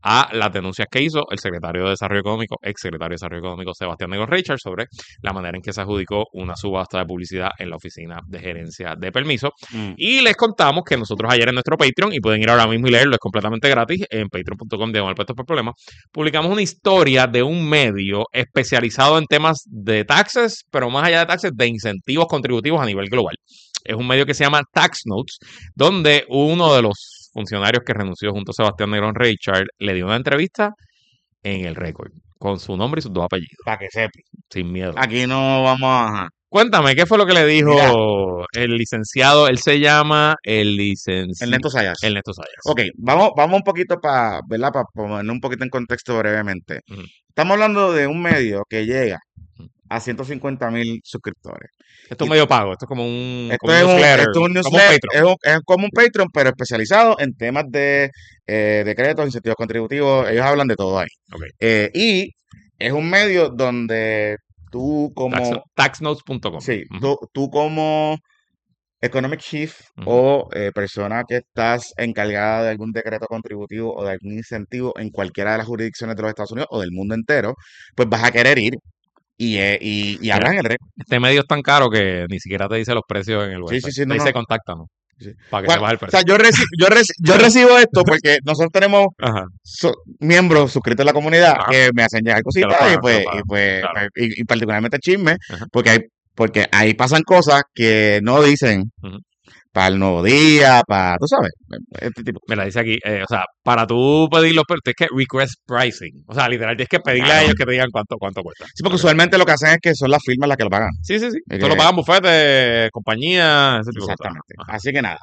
B: a las denuncias que hizo el secretario de Desarrollo Económico, ex secretario de Desarrollo Económico Sebastián Negro Richard, sobre la manera en que se adjudicó una subasta de publicidad en la Oficina de Gerencia de Permiso.
D: Mm.
B: Y les contamos que nosotros ayer en nuestro Patreon, y pueden ir ahora mismo y leerlo, es completamente gratis, en patreon punto com diagonal puestos por problemas, publicamos una historia de un medio especializado en temas de taxes, pero más allá de taxes, de incentivos contributivos a nivel global. Es un medio que se llama Tax Notes, donde uno de los funcionarios que renunció junto a Sebastián Negrón Richard le dio una entrevista en el récord, con su nombre y sus dos apellidos,
D: Para que sepa.
B: sin miedo.
D: Aquí no vamos a...
B: Cuéntame, ¿qué fue lo que le dijo
D: Mira.
B: el licenciado? Él se llama el licenciado
D: Ernesto Sayas.
B: Ernesto Sayas.
D: Ok, vamos, vamos un poquito para, ¿verdad? Para poner un poquito en contexto brevemente.
B: Ujú.
D: Estamos hablando de un medio que llega
B: Ujú.
D: a ciento cincuenta mil suscriptores.
B: Esto es medio pago, esto es como un,
D: Esto
B: como
D: es un,
B: newsletter,
D: esto es un
B: como un
D: newsletter,
B: Patreon.
D: es, un- es como un Patreon, pero especializado en temas de eh, decretos, incentivos contributivos. Ellos hablan de todo ahí.
B: Ok.
D: Eh, y es un medio donde tú como...
B: Tax- taxnotes punto com.
D: Sí,
B: Ujú.
D: tú, tú como Economic Chief
B: Ujú.
D: o eh, persona que estás encargada de algún decreto contributivo o de algún incentivo en cualquiera de las jurisdicciones de los Estados Unidos o del mundo entero, pues vas a querer ir y, eh, y, y
B: Mira,
D: hablas en el récord.
B: Este medio es tan caro que ni siquiera te dice los precios en el
D: Sí,
B: website.
D: sí, sí,
B: Te
D: no,
B: dice
D: no.
B: contáctanos,
D: Sí.
B: para que
D: Bueno,
B: sepas el
D: o
B: precio.
D: sea, yo, reci- yo, reci- yo recibo esto porque nosotros tenemos
B: Ajá.
D: so- miembros suscritos a la comunidad
B: Ajá.
D: que me hacen llegar
B: Te lo
D: cositas y
B: pagan, te lo
D: pues, y
B: pagan.
D: pues,
B: Claro.
D: pues, y, y particularmente chisme,
B: Ajá.
D: porque hay, porque ahí pasan cosas que no dicen
B: Ujú.
D: para el nuevo día, para, tú sabes, este tipo.
B: Mira, dice aquí, eh, o sea, para tú pedir los precios, tienes que request pricing. O sea, literal, tienes que pedirle a
D: Claro.
B: ellos que te digan cuánto, cuánto cuesta.
D: Sí, porque
B: Ok.
D: usualmente lo que hacen es que son las firmas las que lo pagan.
B: Sí, sí, sí.
D: Es
B: Esto lo
D: que-
B: pagan bufetes, compañías, ese tipo de cosas.
D: Exactamente.
B: Ajá.
D: Así que nada.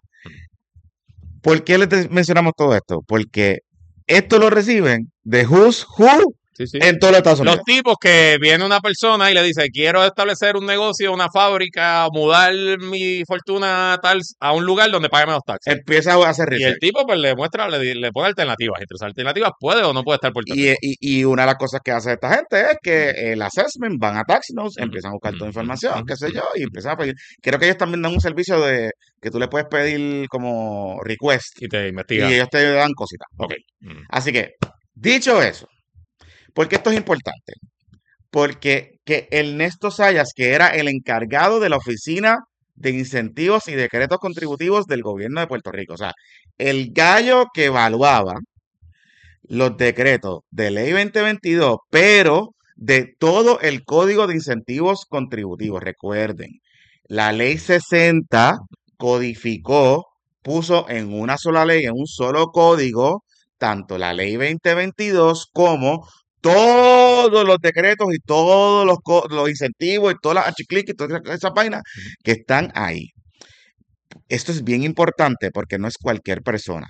D: ¿Por qué les te- mencionamos todo esto? Porque esto lo reciben de Who's Who
B: Sí, sí.
D: en todos los Estados Unidos.
B: Los tipos que viene una persona y le dice, quiero establecer un negocio, una fábrica, mudar mi fortuna tal a un lugar donde pague menos taxes.
D: Empieza a hacer
B: Y el
D: research.
B: tipo pues le muestra, le, le pone alternativas. Entre esas alternativas puede o no puede estar Puerto
D: Y,
B: Rico.
D: y, y una de las cosas que hace esta gente es que el assessment van a Tax Notes,
B: Ujú,
D: empiezan a buscar toda
B: ujú,
D: información,
B: ujú,
D: qué sé
B: ujú.
D: yo, y empiezan a pedir. Creo que ellos también dan un servicio de que tú le puedes pedir como request
B: Y te
D: y
B: investiga.
D: ellos te dan cositas.
B: Ok.
D: Ok.
B: Mm.
D: Así que, dicho eso, ¿por qué esto es importante? Porque que Ernesto Sayas, que era el encargado de la Oficina de Incentivos y Decretos Contributivos del Gobierno de Puerto Rico, o sea, el gallo que evaluaba los decretos de Ley veinte veintidós, pero de todo el Código de Incentivos Contributivos. Recuerden, la Ley sesenta codificó, puso en una sola ley, en un solo código, tanto la Ley veinte veintidós como todos los decretos y todos los, co- los incentivos y todas las achiclic y todas esas esas vainas que están ahí. Esto es bien importante porque no es cualquier persona.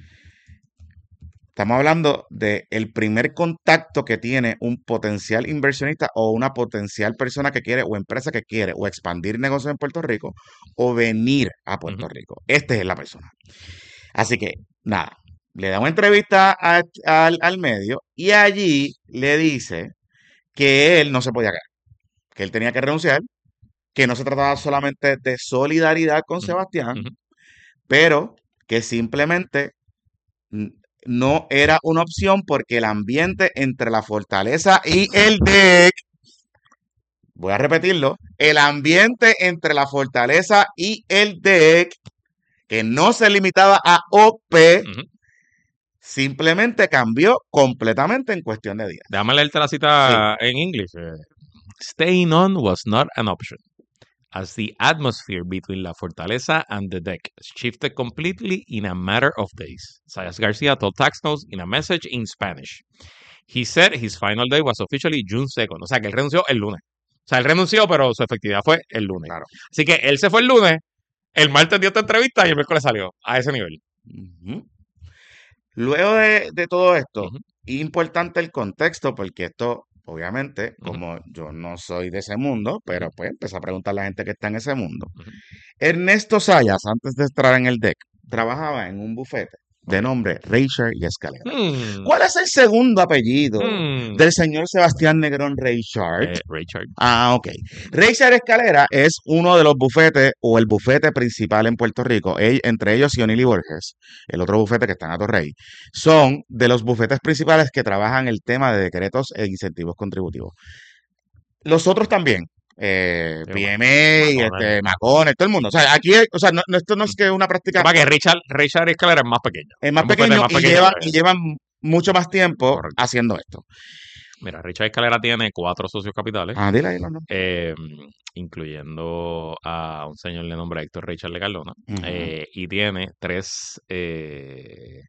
D: Estamos hablando de el primer contacto que tiene un potencial inversionista o una potencial persona que quiere o empresa que quiere o expandir negocios en Puerto Rico o venir a Puerto
B: Ujú.
D: Rico. Esta es la persona. Así que, nada, le da una entrevista a- al, al medio y allí le dice que él no se podía quedar, que él tenía que renunciar, que no se trataba solamente de solidaridad con
B: Ujú,
D: Sebastián,
B: ujú.
D: pero que simplemente n- no era una opción porque el ambiente entre la fortaleza y el D E C, voy a repetirlo, el ambiente entre la fortaleza y el D E C, que no se limitaba a O P,
B: Ujú.
D: simplemente cambió completamente en cuestión de días.
B: Déjame leerte la cita en inglés. Eh, Staying on was not an option, as the atmosphere between La Fortaleza and the deck shifted completely in a matter of days, Sayas Garcia told Tax Notes in a message in Spanish. He said his final day was officially June second. O sea, que él renunció el lunes. O sea, él renunció, pero su efectividad fue el lunes.
D: Claro.
B: Así que él se fue el lunes, el martes dio esta entrevista y el miércoles salió a ese nivel.
D: Ujú. Luego de, de todo esto,
B: Ujú.
D: importante el contexto, porque esto, obviamente,
B: Ujú.
D: como yo no soy de ese mundo, pero pues empecé a preguntar a la gente que está en ese mundo.
B: Ujú.
D: Ernesto Sayas, antes de entrar en el D E C, trabajaba en un bufete de nombre Reichard y Escalera.
B: Hmm.
D: ¿Cuál es el segundo apellido
B: Hmm.
D: del señor Sebastián Negrón Reichard?
B: Eh, Richard.
D: Ah, ok. Reichard Escalera es uno de los bufetes o el bufete principal en Puerto Rico. Ell- entre ellos y O'Neill y Borges, el otro bufete que está en Atorrey, son de los bufetes principales que trabajan el tema de decretos e incentivos contributivos. Los otros también. Eh,
B: Sí,
D: P M A,
B: McConnell.
D: este, McConnell, todo el mundo. O sea, aquí, hay- o sea, no, no- esto no es que una práctica
B: Para que Richard, Richard Escalera es más pequeño.
D: es más
B: Un bufete
D: pequeño
B: más
D: y
B: pequeño
D: llevan,
B: que-
D: y llevan mucho más tiempo
B: Correcto.
D: haciendo esto.
B: Mira, Richard Escalera tiene cuatro socios capitales,
D: Ah, dile ahí, no, no.
B: eh, incluyendo a un señor de nombre Héctor Richard de Cardona,
D: Ujú.
B: eh, y tiene tres, eh,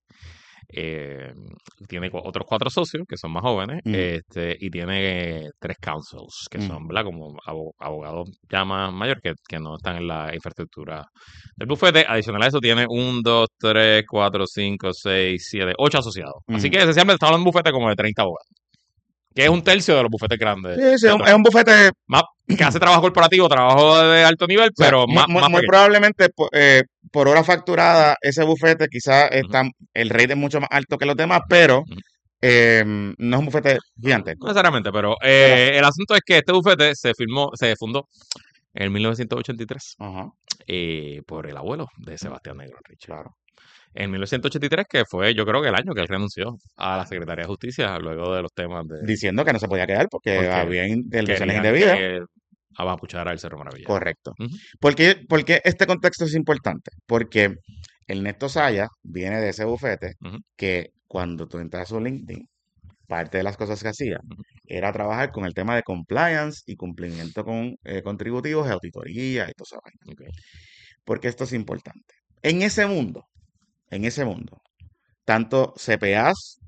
B: eh, tiene cu- otros cuatro socios que son más jóvenes,
D: Ujú.
B: este, y tiene eh, tres councils que
D: Ujú.
B: son, ¿verdad? Como abo- abogados ya más mayores que, que no están en la infraestructura del bufete. Adicional a eso tiene un, dos, tres, cuatro, cinco, seis, siete, ocho asociados. Así
D: Ujú.
B: que esencialmente está hablando de un bufete como de treinta abogados, que es un tercio de los bufetes grandes.
D: Sí, sí, es un, es un bufete
B: Más, que hace trabajo corporativo, trabajo de alto nivel,
D: o sea,
B: pero
D: mu-
B: más,
D: mu-
B: más
D: muy
B: pequeño.
D: probablemente po- eh, por hora facturada, ese bufete quizás está, el rate es mucho más alto que los demás, pero
B: Ujú.
D: eh, no es un bufete
B: No
D: gigantesco.
B: necesariamente, pero eh, el asunto es que este bufete se firmó, se fundó en mil novecientos ochenta y tres
D: Ajá,
B: eh, por el abuelo de Sebastián Negrón Richard.
D: claro.
B: En mil novecientos ochenta y tres, que fue yo creo que el año que él renunció a la Secretaría de Justicia luego de los temas de
D: Diciendo que no se podía quedar porque,
B: Porque
D: había intervenciones
B: querían
D: indebidas.
B: que abapuchara el Cerro Maravilla.
D: Correcto.
B: Ujú.
D: ¿Por qué, por qué este contexto es importante? Porque Ernesto Saya viene de ese bufete
B: Ujú.
D: que cuando tú entras a su LinkedIn, parte de las cosas que hacía
B: Ujú.
D: era trabajar con el tema de compliance y cumplimiento con eh, contributivos y auditoría y toda esa vaina.
B: Ok.
D: Porque esto es importante. En ese mundo, en ese mundo, tanto C P As,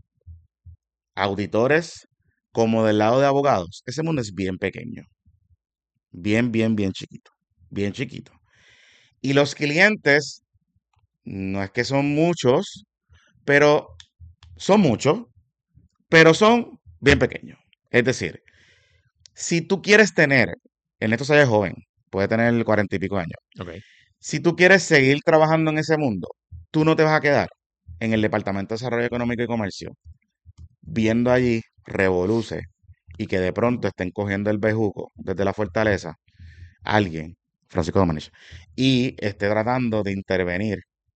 D: auditores, como del lado de abogados, ese mundo es bien pequeño. Bien, bien, bien chiquito. Bien chiquito. Y los clientes, no es que son muchos, pero son muchos, pero son bien pequeños. Es decir, si tú quieres tener, en esto se joven, puede tener cuarenta y pico años,
B: Ok.
D: si tú quieres seguir trabajando en ese mundo, tú no te vas a quedar en el Departamento de Desarrollo Económico y Comercio viendo allí revoluce y que de pronto estén cogiendo el bejuco desde la fortaleza alguien, Francisco Domenech, y esté tratando de intervenir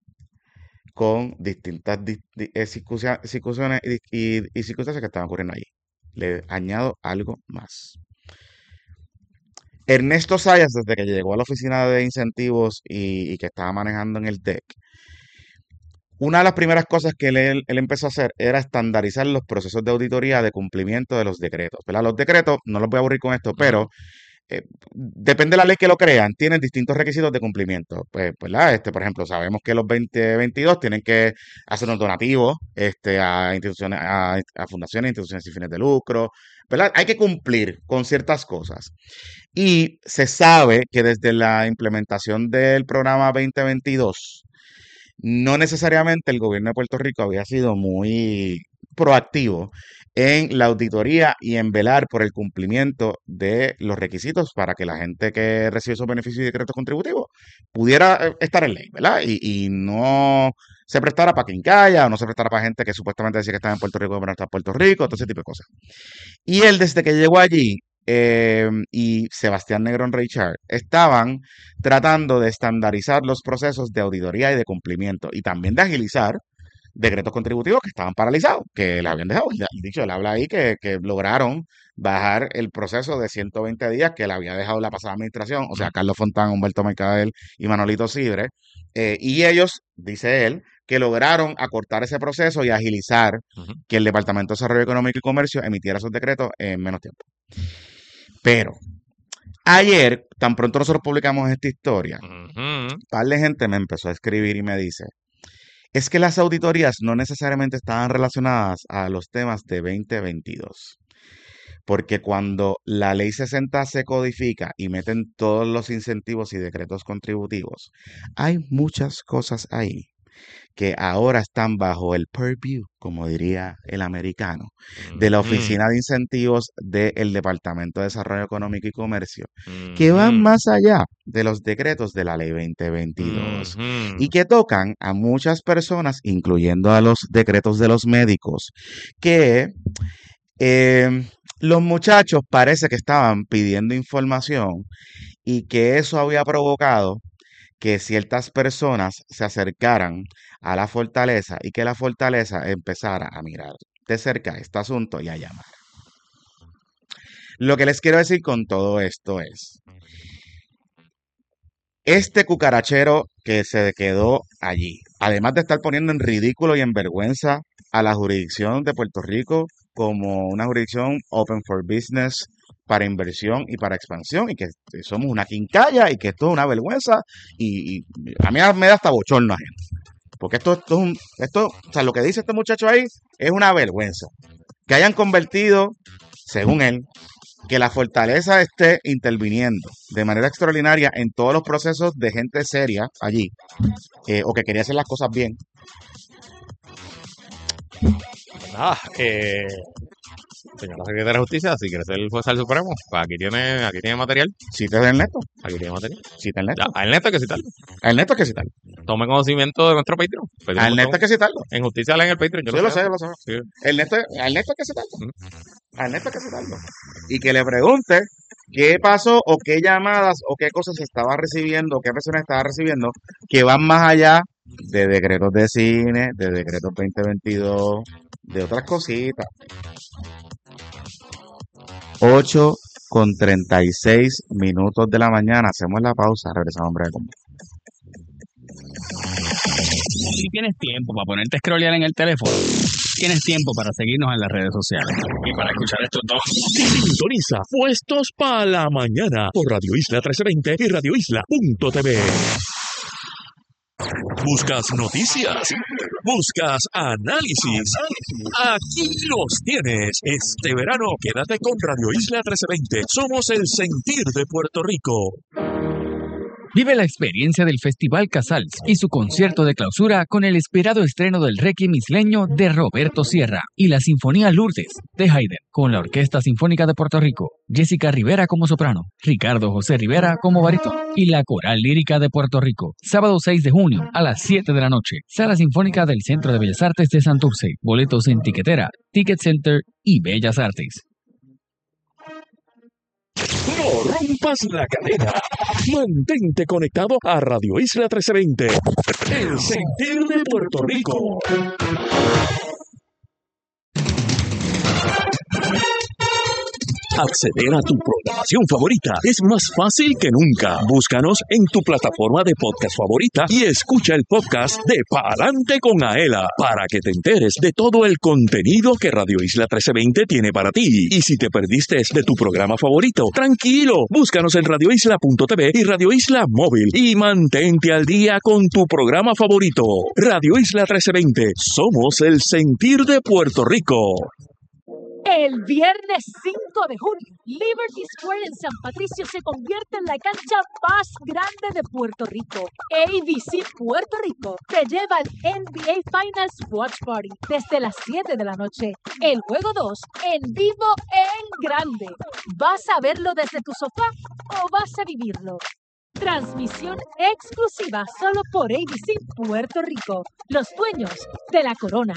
D: con distintas dis- di- eh, circunstancias circunstancias y, y- y circunstancias que están ocurriendo allí. Le añado algo más. Ernesto Sayas, desde que llegó a la oficina de incentivos y, y que estaba manejando en el D E C, una de las primeras cosas que él, él- él empezó a hacer era estandarizar los procesos de auditoría de cumplimiento de los decretos, ¿verdad? Los decretos, no los voy a aburrir con esto, pero eh, depende de la ley que lo crean, tienen distintos requisitos de cumplimiento. Pues, ¿verdad? Este, por ejemplo, sabemos que los veinte veintidós tienen que hacer un donativo este, a instituciones, a, a fundaciones, instituciones sin fines de lucro, ¿verdad? Hay que cumplir con ciertas cosas. Y se sabe que desde la implementación del programa veinte veintidós, no necesariamente el gobierno de Puerto Rico había sido muy proactivo en la auditoría y en velar por el cumplimiento de los requisitos para que la gente que recibe esos beneficios y decretos contributivos pudiera eh, estar en ley, ¿verdad? Y, y no se prestara para quincalla o no se prestara para gente que supuestamente decía que estaba en Puerto Rico pero no está en Puerto Rico, todo ese tipo de cosas. Y él, desde que llegó allí, eh, y Sebastián Negrón Reichard estaban tratando de estandarizar los procesos de auditoría y de cumplimiento y también de agilizar decretos contributivos que estaban paralizados, que le habían dejado. Y dicho, él habla ahí que, que lograron bajar el proceso de ciento veinte días que le había dejado la pasada administración, o sea, Carlos Fontán, Humberto Mercadel y Manolito Sidre, eh, y ellos, dice él, que lograron acortar ese proceso y agilizar
B: Ujú.
D: que el Departamento de Desarrollo Económico y Comercio emitiera esos decretos en menos tiempo. Pero ayer, tan pronto nosotros publicamos esta historia,
B: Ujú.
D: un par de gente me empezó a escribir y me dice, es que las auditorías no necesariamente estaban relacionadas a los temas de veinte veintidós. Porque cuando la ley sesenta se codifica y meten todos los incentivos y decretos contributivos, hay muchas cosas ahí que ahora están bajo el purview, como diría el americano, de la Oficina de Incentivos del Departamento de Desarrollo Económico y Comercio, que van más allá de los decretos de la Ley veinte veintidós y que tocan a muchas personas, incluyendo a los decretos de los médicos, que eh, los muchachos parece que estaban pidiendo información y que eso había provocado que ciertas personas se acercaran a la fortaleza y que la fortaleza empezara a mirar de cerca este asunto y a llamar. Lo que les quiero decir con todo esto es, este cucarachero que se quedó allí, además de estar poniendo en ridículo y en vergüenza a la jurisdicción de Puerto Rico como una jurisdicción open for business, para inversión y para expansión, y que somos una quincalla y que esto es una vergüenza, y, y a mí me da hasta bochorno, porque esto, esto es un, esto, o sea, lo que dice este muchacho ahí es una vergüenza, que hayan convertido, según él, que la fortaleza esté interviniendo de manera extraordinaria en todos los procesos de gente seria allí, eh, o que quería hacer las cosas bien.
B: Ah, eh... Señora Secretaria de Justicia, si quiere ser el juez al Supremo, pues aquí tiene, aquí tiene material.
D: Cita de Ernesto.
B: Aquí tiene material.
D: Cita Ernesto.
B: Ya, a Ernesto hay que citarlo.
D: A Ernesto hay que citarlo.
B: Tome conocimiento de nuestro Patreon. Patreon
D: A Ernesto hay que citarlo.
B: En Justicia en el Patreon. Yo
D: sí,
B: lo,
D: lo
B: sé,
D: sé, lo sé.
B: Sí.
D: Ernesto, a Ernesto hay que citarlo. ¿Mm? A Ernesto hay que citarlo. Y que le pregunte qué pasó o qué llamadas o qué cosas estaba recibiendo, qué personas estaba recibiendo que van más allá de decretos de cine, de decretos veinte veintidós, de otras cositas. ocho con treinta y seis minutos de la mañana. Hacemos la pausa. Regresamos en breve.
C: Si tienes tiempo para ponerte a scrollear en el teléfono, tienes tiempo para seguirnos en las redes sociales y para escuchar estos dos.
A: Sintoniza Puestos para la Mañana por Radio Isla trece veinte y radio isla punto t v. ¿Buscas noticias? ¿Buscas análisis? Aquí los tienes. Este verano quédate con Radio Isla trece veinte. Somos el sentir de Puerto Rico.
C: Vive la experiencia del Festival Casals y su concierto de clausura con el esperado estreno del Requiem isleño de Roberto Sierra y la Sinfonía Lourdes de Haydn con la Orquesta Sinfónica de Puerto Rico, Jessica Rivera como soprano, Ricardo José Rivera como barítono y la Coral Lírica de Puerto Rico. Sábado seis de junio a las siete de la noche. Sala Sinfónica del Centro de Bellas Artes de Santurce. Boletos en Tiquetera, Ticket Center y Bellas Artes.
A: No rompas la cadena. Mantente conectado a Radio Isla trece veinte. El sentir de Puerto Rico. Acceder a tu programación favorita es más fácil que nunca. Búscanos en tu plataforma de podcast favorita y escucha el podcast de Pa'lante con Aela para que te enteres de todo el contenido que Radio Isla trece veinte tiene para ti. Y si te perdiste de tu programa favorito, tranquilo, búscanos en radio isla punto t v y Radio Isla Móvil y mantente al día con tu programa favorito. Radio Isla trece veinte, somos el sentir de Puerto Rico.
I: El viernes cinco de junio, Liberty Square en San Patricio se convierte en la cancha más grande de Puerto Rico. A B C Puerto Rico te lleva al N B A Finals Watch Party desde las siete de la noche. El juego dos en vivo en grande. ¿Vas a verlo desde tu sofá o vas a vivirlo? Transmisión exclusiva solo por A B C Puerto Rico, los dueños de la corona.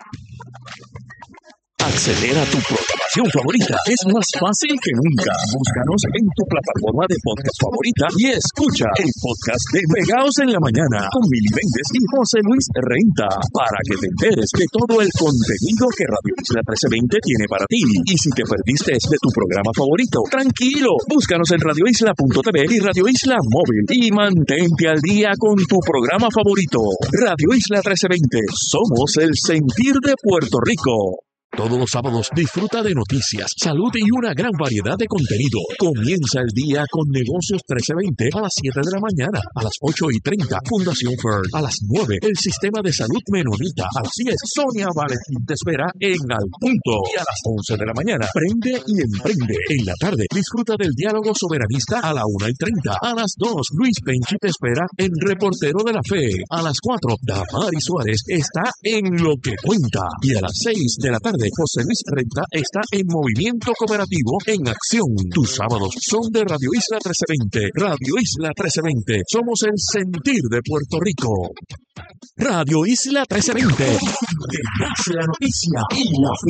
A: Acceder a tu programación favorita es más fácil que nunca. Búscanos en tu plataforma de podcast favorita y escucha el podcast de Pegaos en la Mañana con Mili Méndez y José Luis Renta para que te enteres de todo el contenido que Radio Isla trece veinte tiene para ti. Y si te perdiste de tu programa favorito, tranquilo, búscanos en radio isla punto t v y Radio Isla Móvil y mantente al día con tu programa favorito. Radio Isla trece veinte, somos el sentir de Puerto Rico. Todos los sábados disfruta de noticias, salud y una gran variedad de contenido. Comienza el día con Negocios trece veinte a las siete de la mañana, a las ocho y treinta Fundación Fern, a las nueve el Sistema de Salud Menonita, a las diez Sonia Valentín te espera en Al Punto y a las once de la mañana Prende y Emprende. En la tarde disfruta del diálogo soberanista a la una y treinta, a las dos Luis Penchi te espera en Reportero de la Fe, a las cuatro Damari Suárez está en Lo que Cuenta y a las seis de la tarde José Luis Renta está en Movimiento Cooperativo en Acción. Tus sábados son de Radio Isla trece veinte. Radio Isla trece veinte. Somos el sentir de Puerto Rico. Radio Isla trece veinte. Detrás de la noticia y la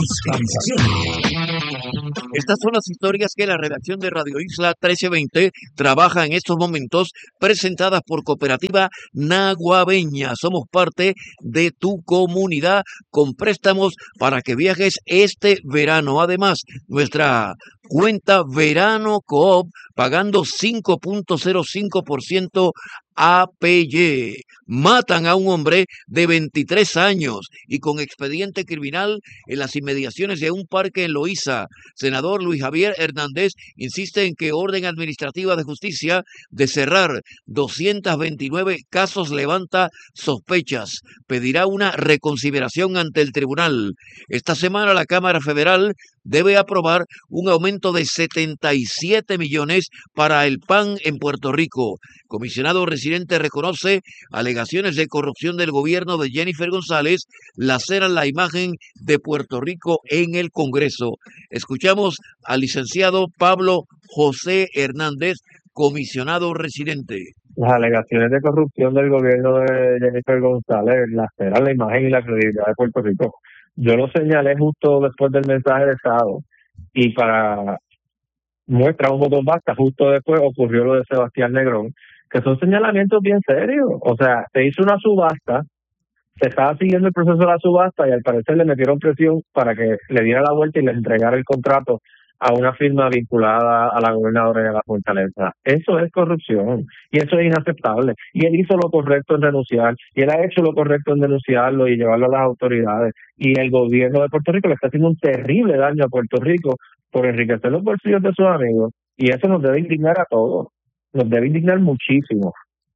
A: fiscalización.
J: Estas son las historias que la redacción de Radio Isla trece veinte trabaja en estos momentos, presentadas por Cooperativa Naguabeña. Somos parte de tu comunidad con préstamos para que viajes este verano. Además, nuestra cuenta Verano Coop pagando cinco punto cero cinco por ciento A P Y. Matan a un hombre de veintitrés años y con expediente criminal en las inmediaciones de un parque en Loíza. Senador Luis Javier Hernández insiste en que orden administrativa de justicia de cerrar doscientos veintinueve casos levanta sospechas. Pedirá una reconsideración ante el tribunal. Esta semana la Cámara Federal debe aprobar un aumento de setenta y siete millones para el P A N en Puerto Rico. Comisionado residente reconoce alegaciones de corrupción del gobierno de Jennifer González laceran la imagen de Puerto Rico en el Congreso. Escuchamos al licenciado Pablo José Hernández, comisionado residente.
K: Las alegaciones de corrupción del gobierno de Jennifer González laceran la imagen y la credibilidad de Puerto Rico. Yo lo señalé justo después del mensaje de Estado y para muestra un botón basta, justo después ocurrió lo de Sebastián Negrón, que son señalamientos bien serios. O sea, se hizo una subasta, se estaba siguiendo el proceso de la subasta y al parecer le metieron presión para que le diera la vuelta y le entregara el contrato a una firma vinculada a la gobernadora de la Fortaleza. Eso es corrupción y eso es inaceptable. Y él hizo lo correcto en renunciar y él ha hecho lo correcto en denunciarlo y llevarlo a las autoridades. Y el gobierno de Puerto Rico le está haciendo un terrible daño a Puerto Rico por enriquecer los bolsillos de sus amigos. Y eso nos debe indignar a todos. Nos debe indignar muchísimo.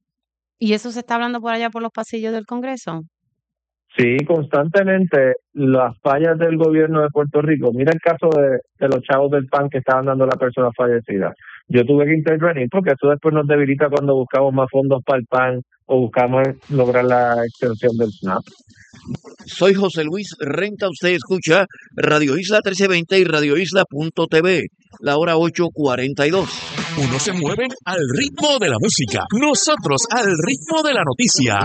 L: ¿Y eso se está hablando por allá por los pasillos del Congreso?
K: Sí, constantemente las fallas del gobierno de Puerto Rico. Mira el caso de, de los chavos del P A N que estaban dando a la persona fallecida. Yo tuve que intervenir porque eso después nos debilita cuando buscamos más fondos para el P A N o buscamos lograr la extensión del S N A P.
J: Soy José Luis Renta. Usted escucha Radio Isla trece veinte y radio isla punto t v. La hora ocho cuarenta y dos.
A: Unos se mueven al ritmo de la música, nosotros al ritmo de la noticia.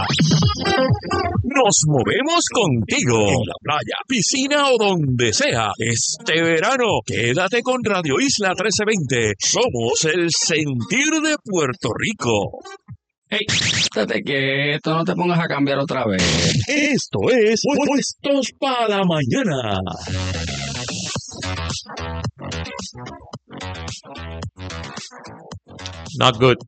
A: Nos movemos contigo en la playa, piscina o donde sea. Este verano, quédate con Radio Isla trece veinte. Somos el sentir de Puerto Rico.
M: Hey, estate quieto, no te pongas a cambiar otra vez.
A: Esto es Puestos para la Mañana.
B: Not good.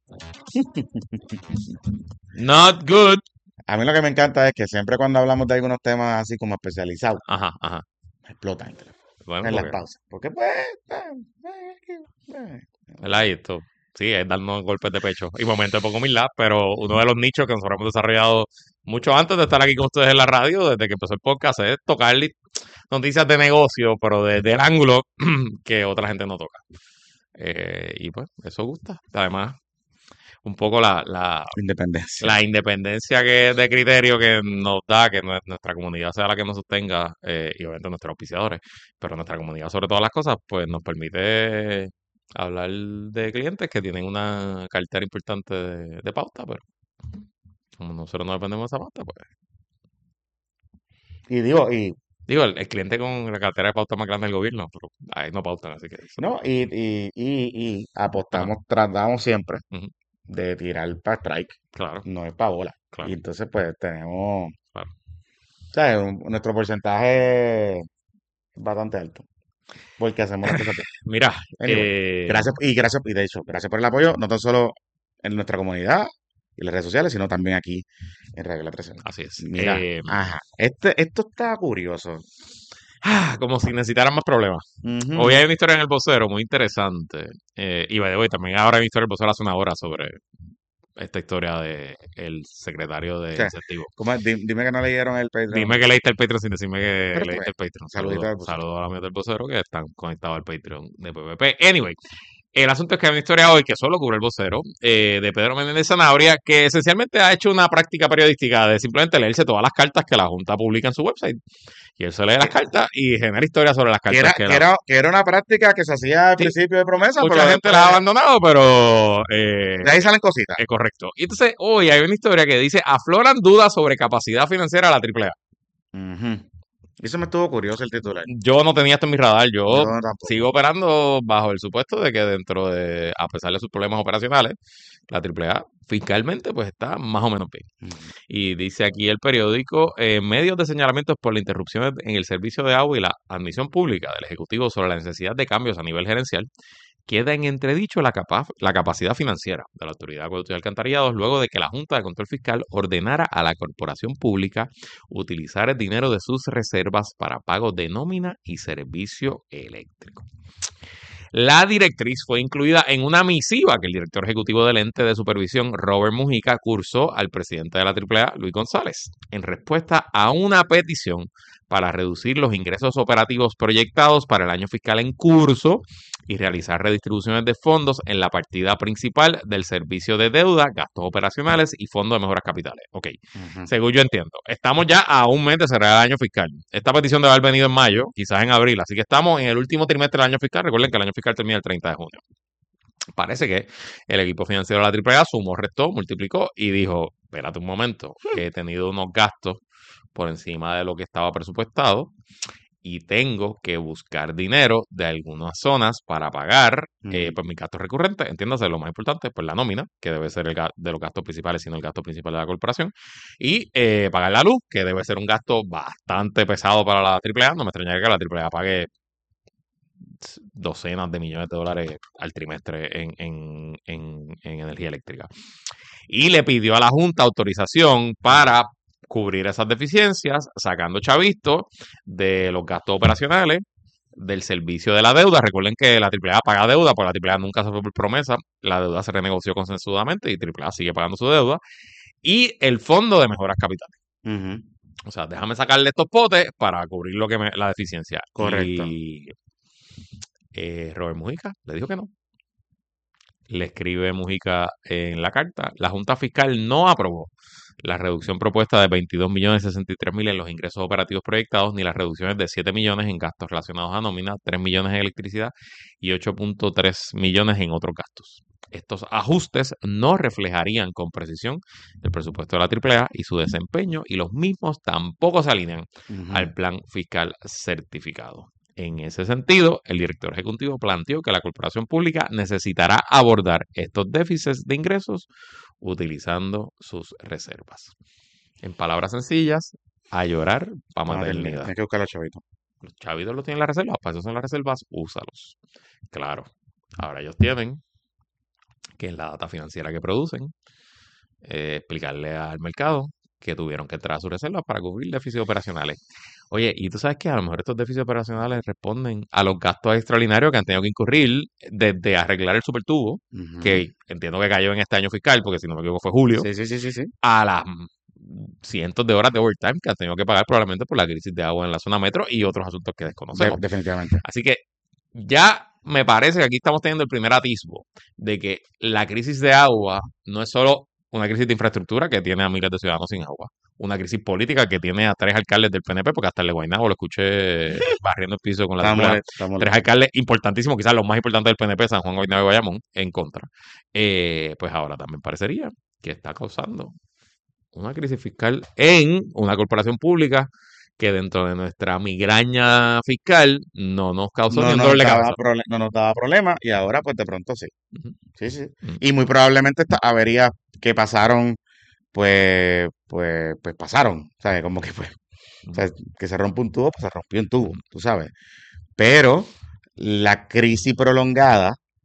B: Not good.
D: A mí lo que me encanta es que siempre cuando hablamos de algunos temas así como especializados,
B: ajá, ajá,
D: me explotan el teléfono.
B: Bueno,
D: en
B: porque...
D: las pausas. Porque pues... eh, eh,
B: ¿verdad? Y esto, sí, es darnos golpes de pecho. Y momento de poco humildad, pero uno de los nichos que nosotros hemos desarrollado mucho antes de estar aquí con ustedes en la radio, desde que empezó el podcast, es tocar noticias de negocio, pero desde el ángulo que otra gente no toca. Eh, y pues, eso gusta. Además, un poco la, la
D: independencia.
B: La independencia que de criterio que nos da, que nuestra comunidad sea la que nos sostenga, eh, y obviamente nuestros auspiciadores, pero nuestra comunidad sobre todas las cosas, pues nos permite hablar de clientes que tienen una cartera importante de, de pauta, pero como nosotros no dependemos de esa pauta, pues.
D: Y digo, y
B: Digo, el, el cliente con la cartera de pauta más grande del gobierno, pero ahí no pautan, así que...
D: No, y, y, y, y apostamos, uh-huh. tratamos siempre
B: uh-huh.
D: de tirar para strike.
B: Claro.
D: No es para bola.
B: Claro.
D: Y entonces, pues, tenemos...
B: Claro.
D: ¿Sabes? Un, nuestro porcentaje es bastante alto. Porque hacemos las cosas.
B: Mira,
D: anyway,
B: eh...
D: gracias, y gracias, y de hecho, gracias por el apoyo, no tan solo en nuestra comunidad y las redes sociales, sino también aquí en Radio La trece.
B: Así es.
D: Mira,
B: eh...
D: ajá, este, esto está curioso.
B: Ah, como si necesitaran más problemas.
D: Ujú.
B: Hoy hay una historia en El Vocero muy interesante. Eh, y by the way, también ahora hay una historia en El Vocero hace una hora sobre esta historia de el secretario
D: O
B: de
D: sea,
B: incentivos.
D: ¿cómo es? Di- dime que no leyeron el Patreon.
B: Dime que leíste el Patreon sin decirme que
D: Pero
B: leíste
D: pues,
B: el Patreon.
D: saludito al
B: Saludos
D: vocero.
B: saludo a los amigos del Vocero que están conectados al Patreon de P P P. Anyway, el asunto es que hay una historia hoy que solo cubre el Vocero eh, de Pedro Menéndez Zanabria, que esencialmente ha hecho una práctica periodística de simplemente leerse todas las cartas que la Junta publica en su website. Y él se lee las cartas y genera historias sobre las
D: Que
B: cartas
D: era,
B: que,
D: que,
B: la-
D: era, que era una práctica que se hacía al
B: Sí.
D: principio de promesa,
B: mucha
D: pero
B: gente
D: después
B: la ha abandonado, pero eh,
D: de ahí salen cositas.
B: es correcto. Y entonces hoy hay una historia que dice, afloran dudas sobre capacidad financiera de la triple A.
D: Ujú. Eso me estuvo curioso el titular.
B: Yo no tenía esto en mi radar. Yo
D: Yo tampoco.
B: sigo operando bajo el supuesto de que dentro de, a pesar de sus problemas operacionales, la triple A fiscalmente pues está más o menos bien.
D: Ujú.
B: Y dice aquí el periódico, eh, medios de señalamientos por la interrupción en el servicio de agua y la admisión pública del Ejecutivo sobre la necesidad de cambios a nivel gerencial, queda en entredicho la, capa- la capacidad financiera de la Autoridad de Acueductos y Alcantarillados luego de que la Junta de Control Fiscal ordenara a la corporación pública utilizar el dinero de sus reservas para pagos de nómina y servicio eléctrico. La directriz fue incluida en una misiva que el director ejecutivo del ente de supervisión, Robert Mujica, cursó al presidente de la triple A, Luis González, en respuesta a una petición para reducir los ingresos operativos proyectados para el año fiscal en curso y realizar redistribuciones de fondos en la partida principal del servicio de deuda, gastos operacionales y fondo de mejoras capitales. Ok,
D: Ujú.
B: según yo entiendo, estamos ya a un mes de cerrar el año fiscal. Esta petición debe haber venido en mayo, quizás en abril, así que estamos en el último trimestre del año fiscal. Recuerden que el año fiscal termina el treinta de junio. Parece que el equipo financiero de la triple A sumó, restó, multiplicó y dijo, espérate un momento, que he tenido unos gastos por encima de lo que estaba presupuestado y tengo que buscar dinero de algunas zonas para pagar eh,
D: Ujú.
B: pues mis gastos recurrentes. Entiéndase, lo más importante, pues la nómina, que debe ser el ga- de los gastos principales, sino el gasto principal de la corporación, y eh, pagar la luz, que debe ser un gasto bastante pesado para la triple A. No me extrañaría que la triple A pague docenas de millones de dólares al trimestre en, en, en, en energía eléctrica. Y le pidió a la Junta autorización para cubrir esas deficiencias, sacando chavisto de los gastos operacionales, del servicio de la deuda. Recuerden que la triple A paga deuda, porque la triple A nunca se fue por promesa, la deuda se renegoció consensudamente y triple A sigue pagando su deuda, y el fondo de mejoras capitales.
D: Ujú.
B: O sea, déjame sacarle estos potes para cubrir lo que me, la deficiencia.
D: Correcto.
B: Y eh, Robert Mujica le dijo que no. Le escribe Mujica en la carta, la Junta Fiscal no aprobó la reducción propuesta de veintidós millones sesenta y tres mil en los ingresos operativos proyectados, ni las reducciones de siete millones en gastos relacionados a nómina, tres millones en electricidad y ocho punto tres millones en otros gastos. Estos ajustes no reflejarían con precisión el presupuesto de la triple A y su desempeño, y los mismos tampoco se alinean
D: Ujú.
B: al plan fiscal certificado. En ese sentido, el director ejecutivo planteó que la corporación pública necesitará abordar estos déficits de ingresos utilizando sus reservas. En palabras sencillas, a llorar para
D: Vamos a terminar.
B: maternidad.
D: Tienes que buscar los chavitos.
B: Los chavitos los tienen en las reservas, para eso son las reservas, úsalos. Claro, ahora ellos tienen que en la data financiera que producen, eh, explicarle al mercado que tuvieron que entrar a sus reservas para cubrir déficits operacionales. Oye, y tú sabes que a lo mejor estos déficits operacionales responden a los gastos extraordinarios que han tenido que incurrir desde arreglar el supertubo,
D: Ujú.
B: que entiendo que cayó en este año fiscal, porque si no me equivoco fue julio,
D: Sí, sí, sí, sí, sí.
B: a las cientos de horas de overtime que han tenido que pagar probablemente por la crisis de agua en la zona metro y otros asuntos que
D: De-
B: desconocemos.
D: definitivamente.
B: Así que ya me parece que aquí estamos teniendo el primer atisbo de que la crisis de agua no es solo una crisis de infraestructura que tiene a miles de ciudadanos sin agua, una crisis política que tiene a tres alcaldes del P N P, porque hasta el de Guaynabo lo escuché barriendo el piso con la
D: Está
B: triple A.
D: molesto, está
B: Tres
D: molesto.
B: alcaldes importantísimos, quizás los más importantes del P N P, San Juan, Guaynabo y Bayamón, en contra. Eh, pues ahora también parecería que está causando una crisis fiscal en una corporación pública que dentro de nuestra migraña fiscal no nos causó ni
D: No
B: un
D: nos
B: dolor de
D: daba,
B: cabeza.
D: prole- no nos daba problema y ahora pues de pronto sí.
B: Ujú,
D: Sí, sí.
B: ujú.
D: Y muy probablemente estas averías que pasaron, pues, pues, pues pasaron. ¿Sabes? Como que pues, o sea, que se rompe un tubo, pues se rompió un tubo, tú sabes. Pero la crisis prolongada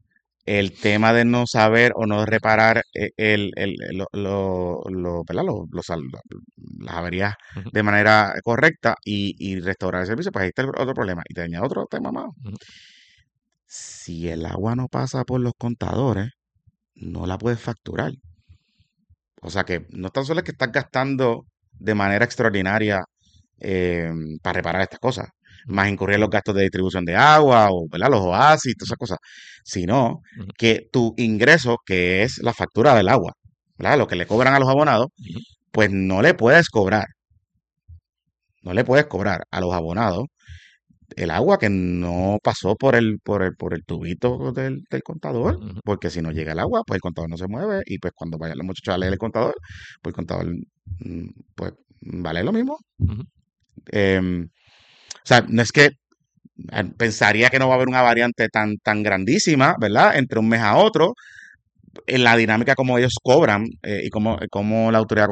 D: el tema de no saber o no reparar eh, el, el, el- lo, lo- lo- ¿verdad? Lo- los al- las averías
B: Ujú,
D: de manera correcta y, y restaurar el servicio, pues ahí está el otro problema. Y te añado otro tema más.
B: ujú.
D: Si el agua no pasa por los contadores, no la puedes facturar. O sea que no tan solo es que estás gastando de manera extraordinaria eh, para reparar estas cosas, más incurrir en los gastos de distribución de agua o ¿verdad? Los oasis, todas esas cosas, sino
B: Ujú,
D: que tu ingreso, que es la factura del agua, ¿verdad? Lo que le cobran a los abonados,
B: ujú.
D: pues no le puedes cobrar, no le puedes cobrar a los abonados el agua que no pasó por el, por el, por el tubito del, del contador,
B: Ujú.
D: porque si no llega el agua, pues el contador no se mueve, y pues cuando vayan los muchachos a leer el contador, pues el contador, mm, pues vale lo mismo.
B: Ujú.
D: Em, o sea, no es que eh, pensaría que no va a haber una variante tan, tan grandísima, ¿verdad? Entre un mes a otro, en la dinámica como ellos cobran eh, y como, como la autoridad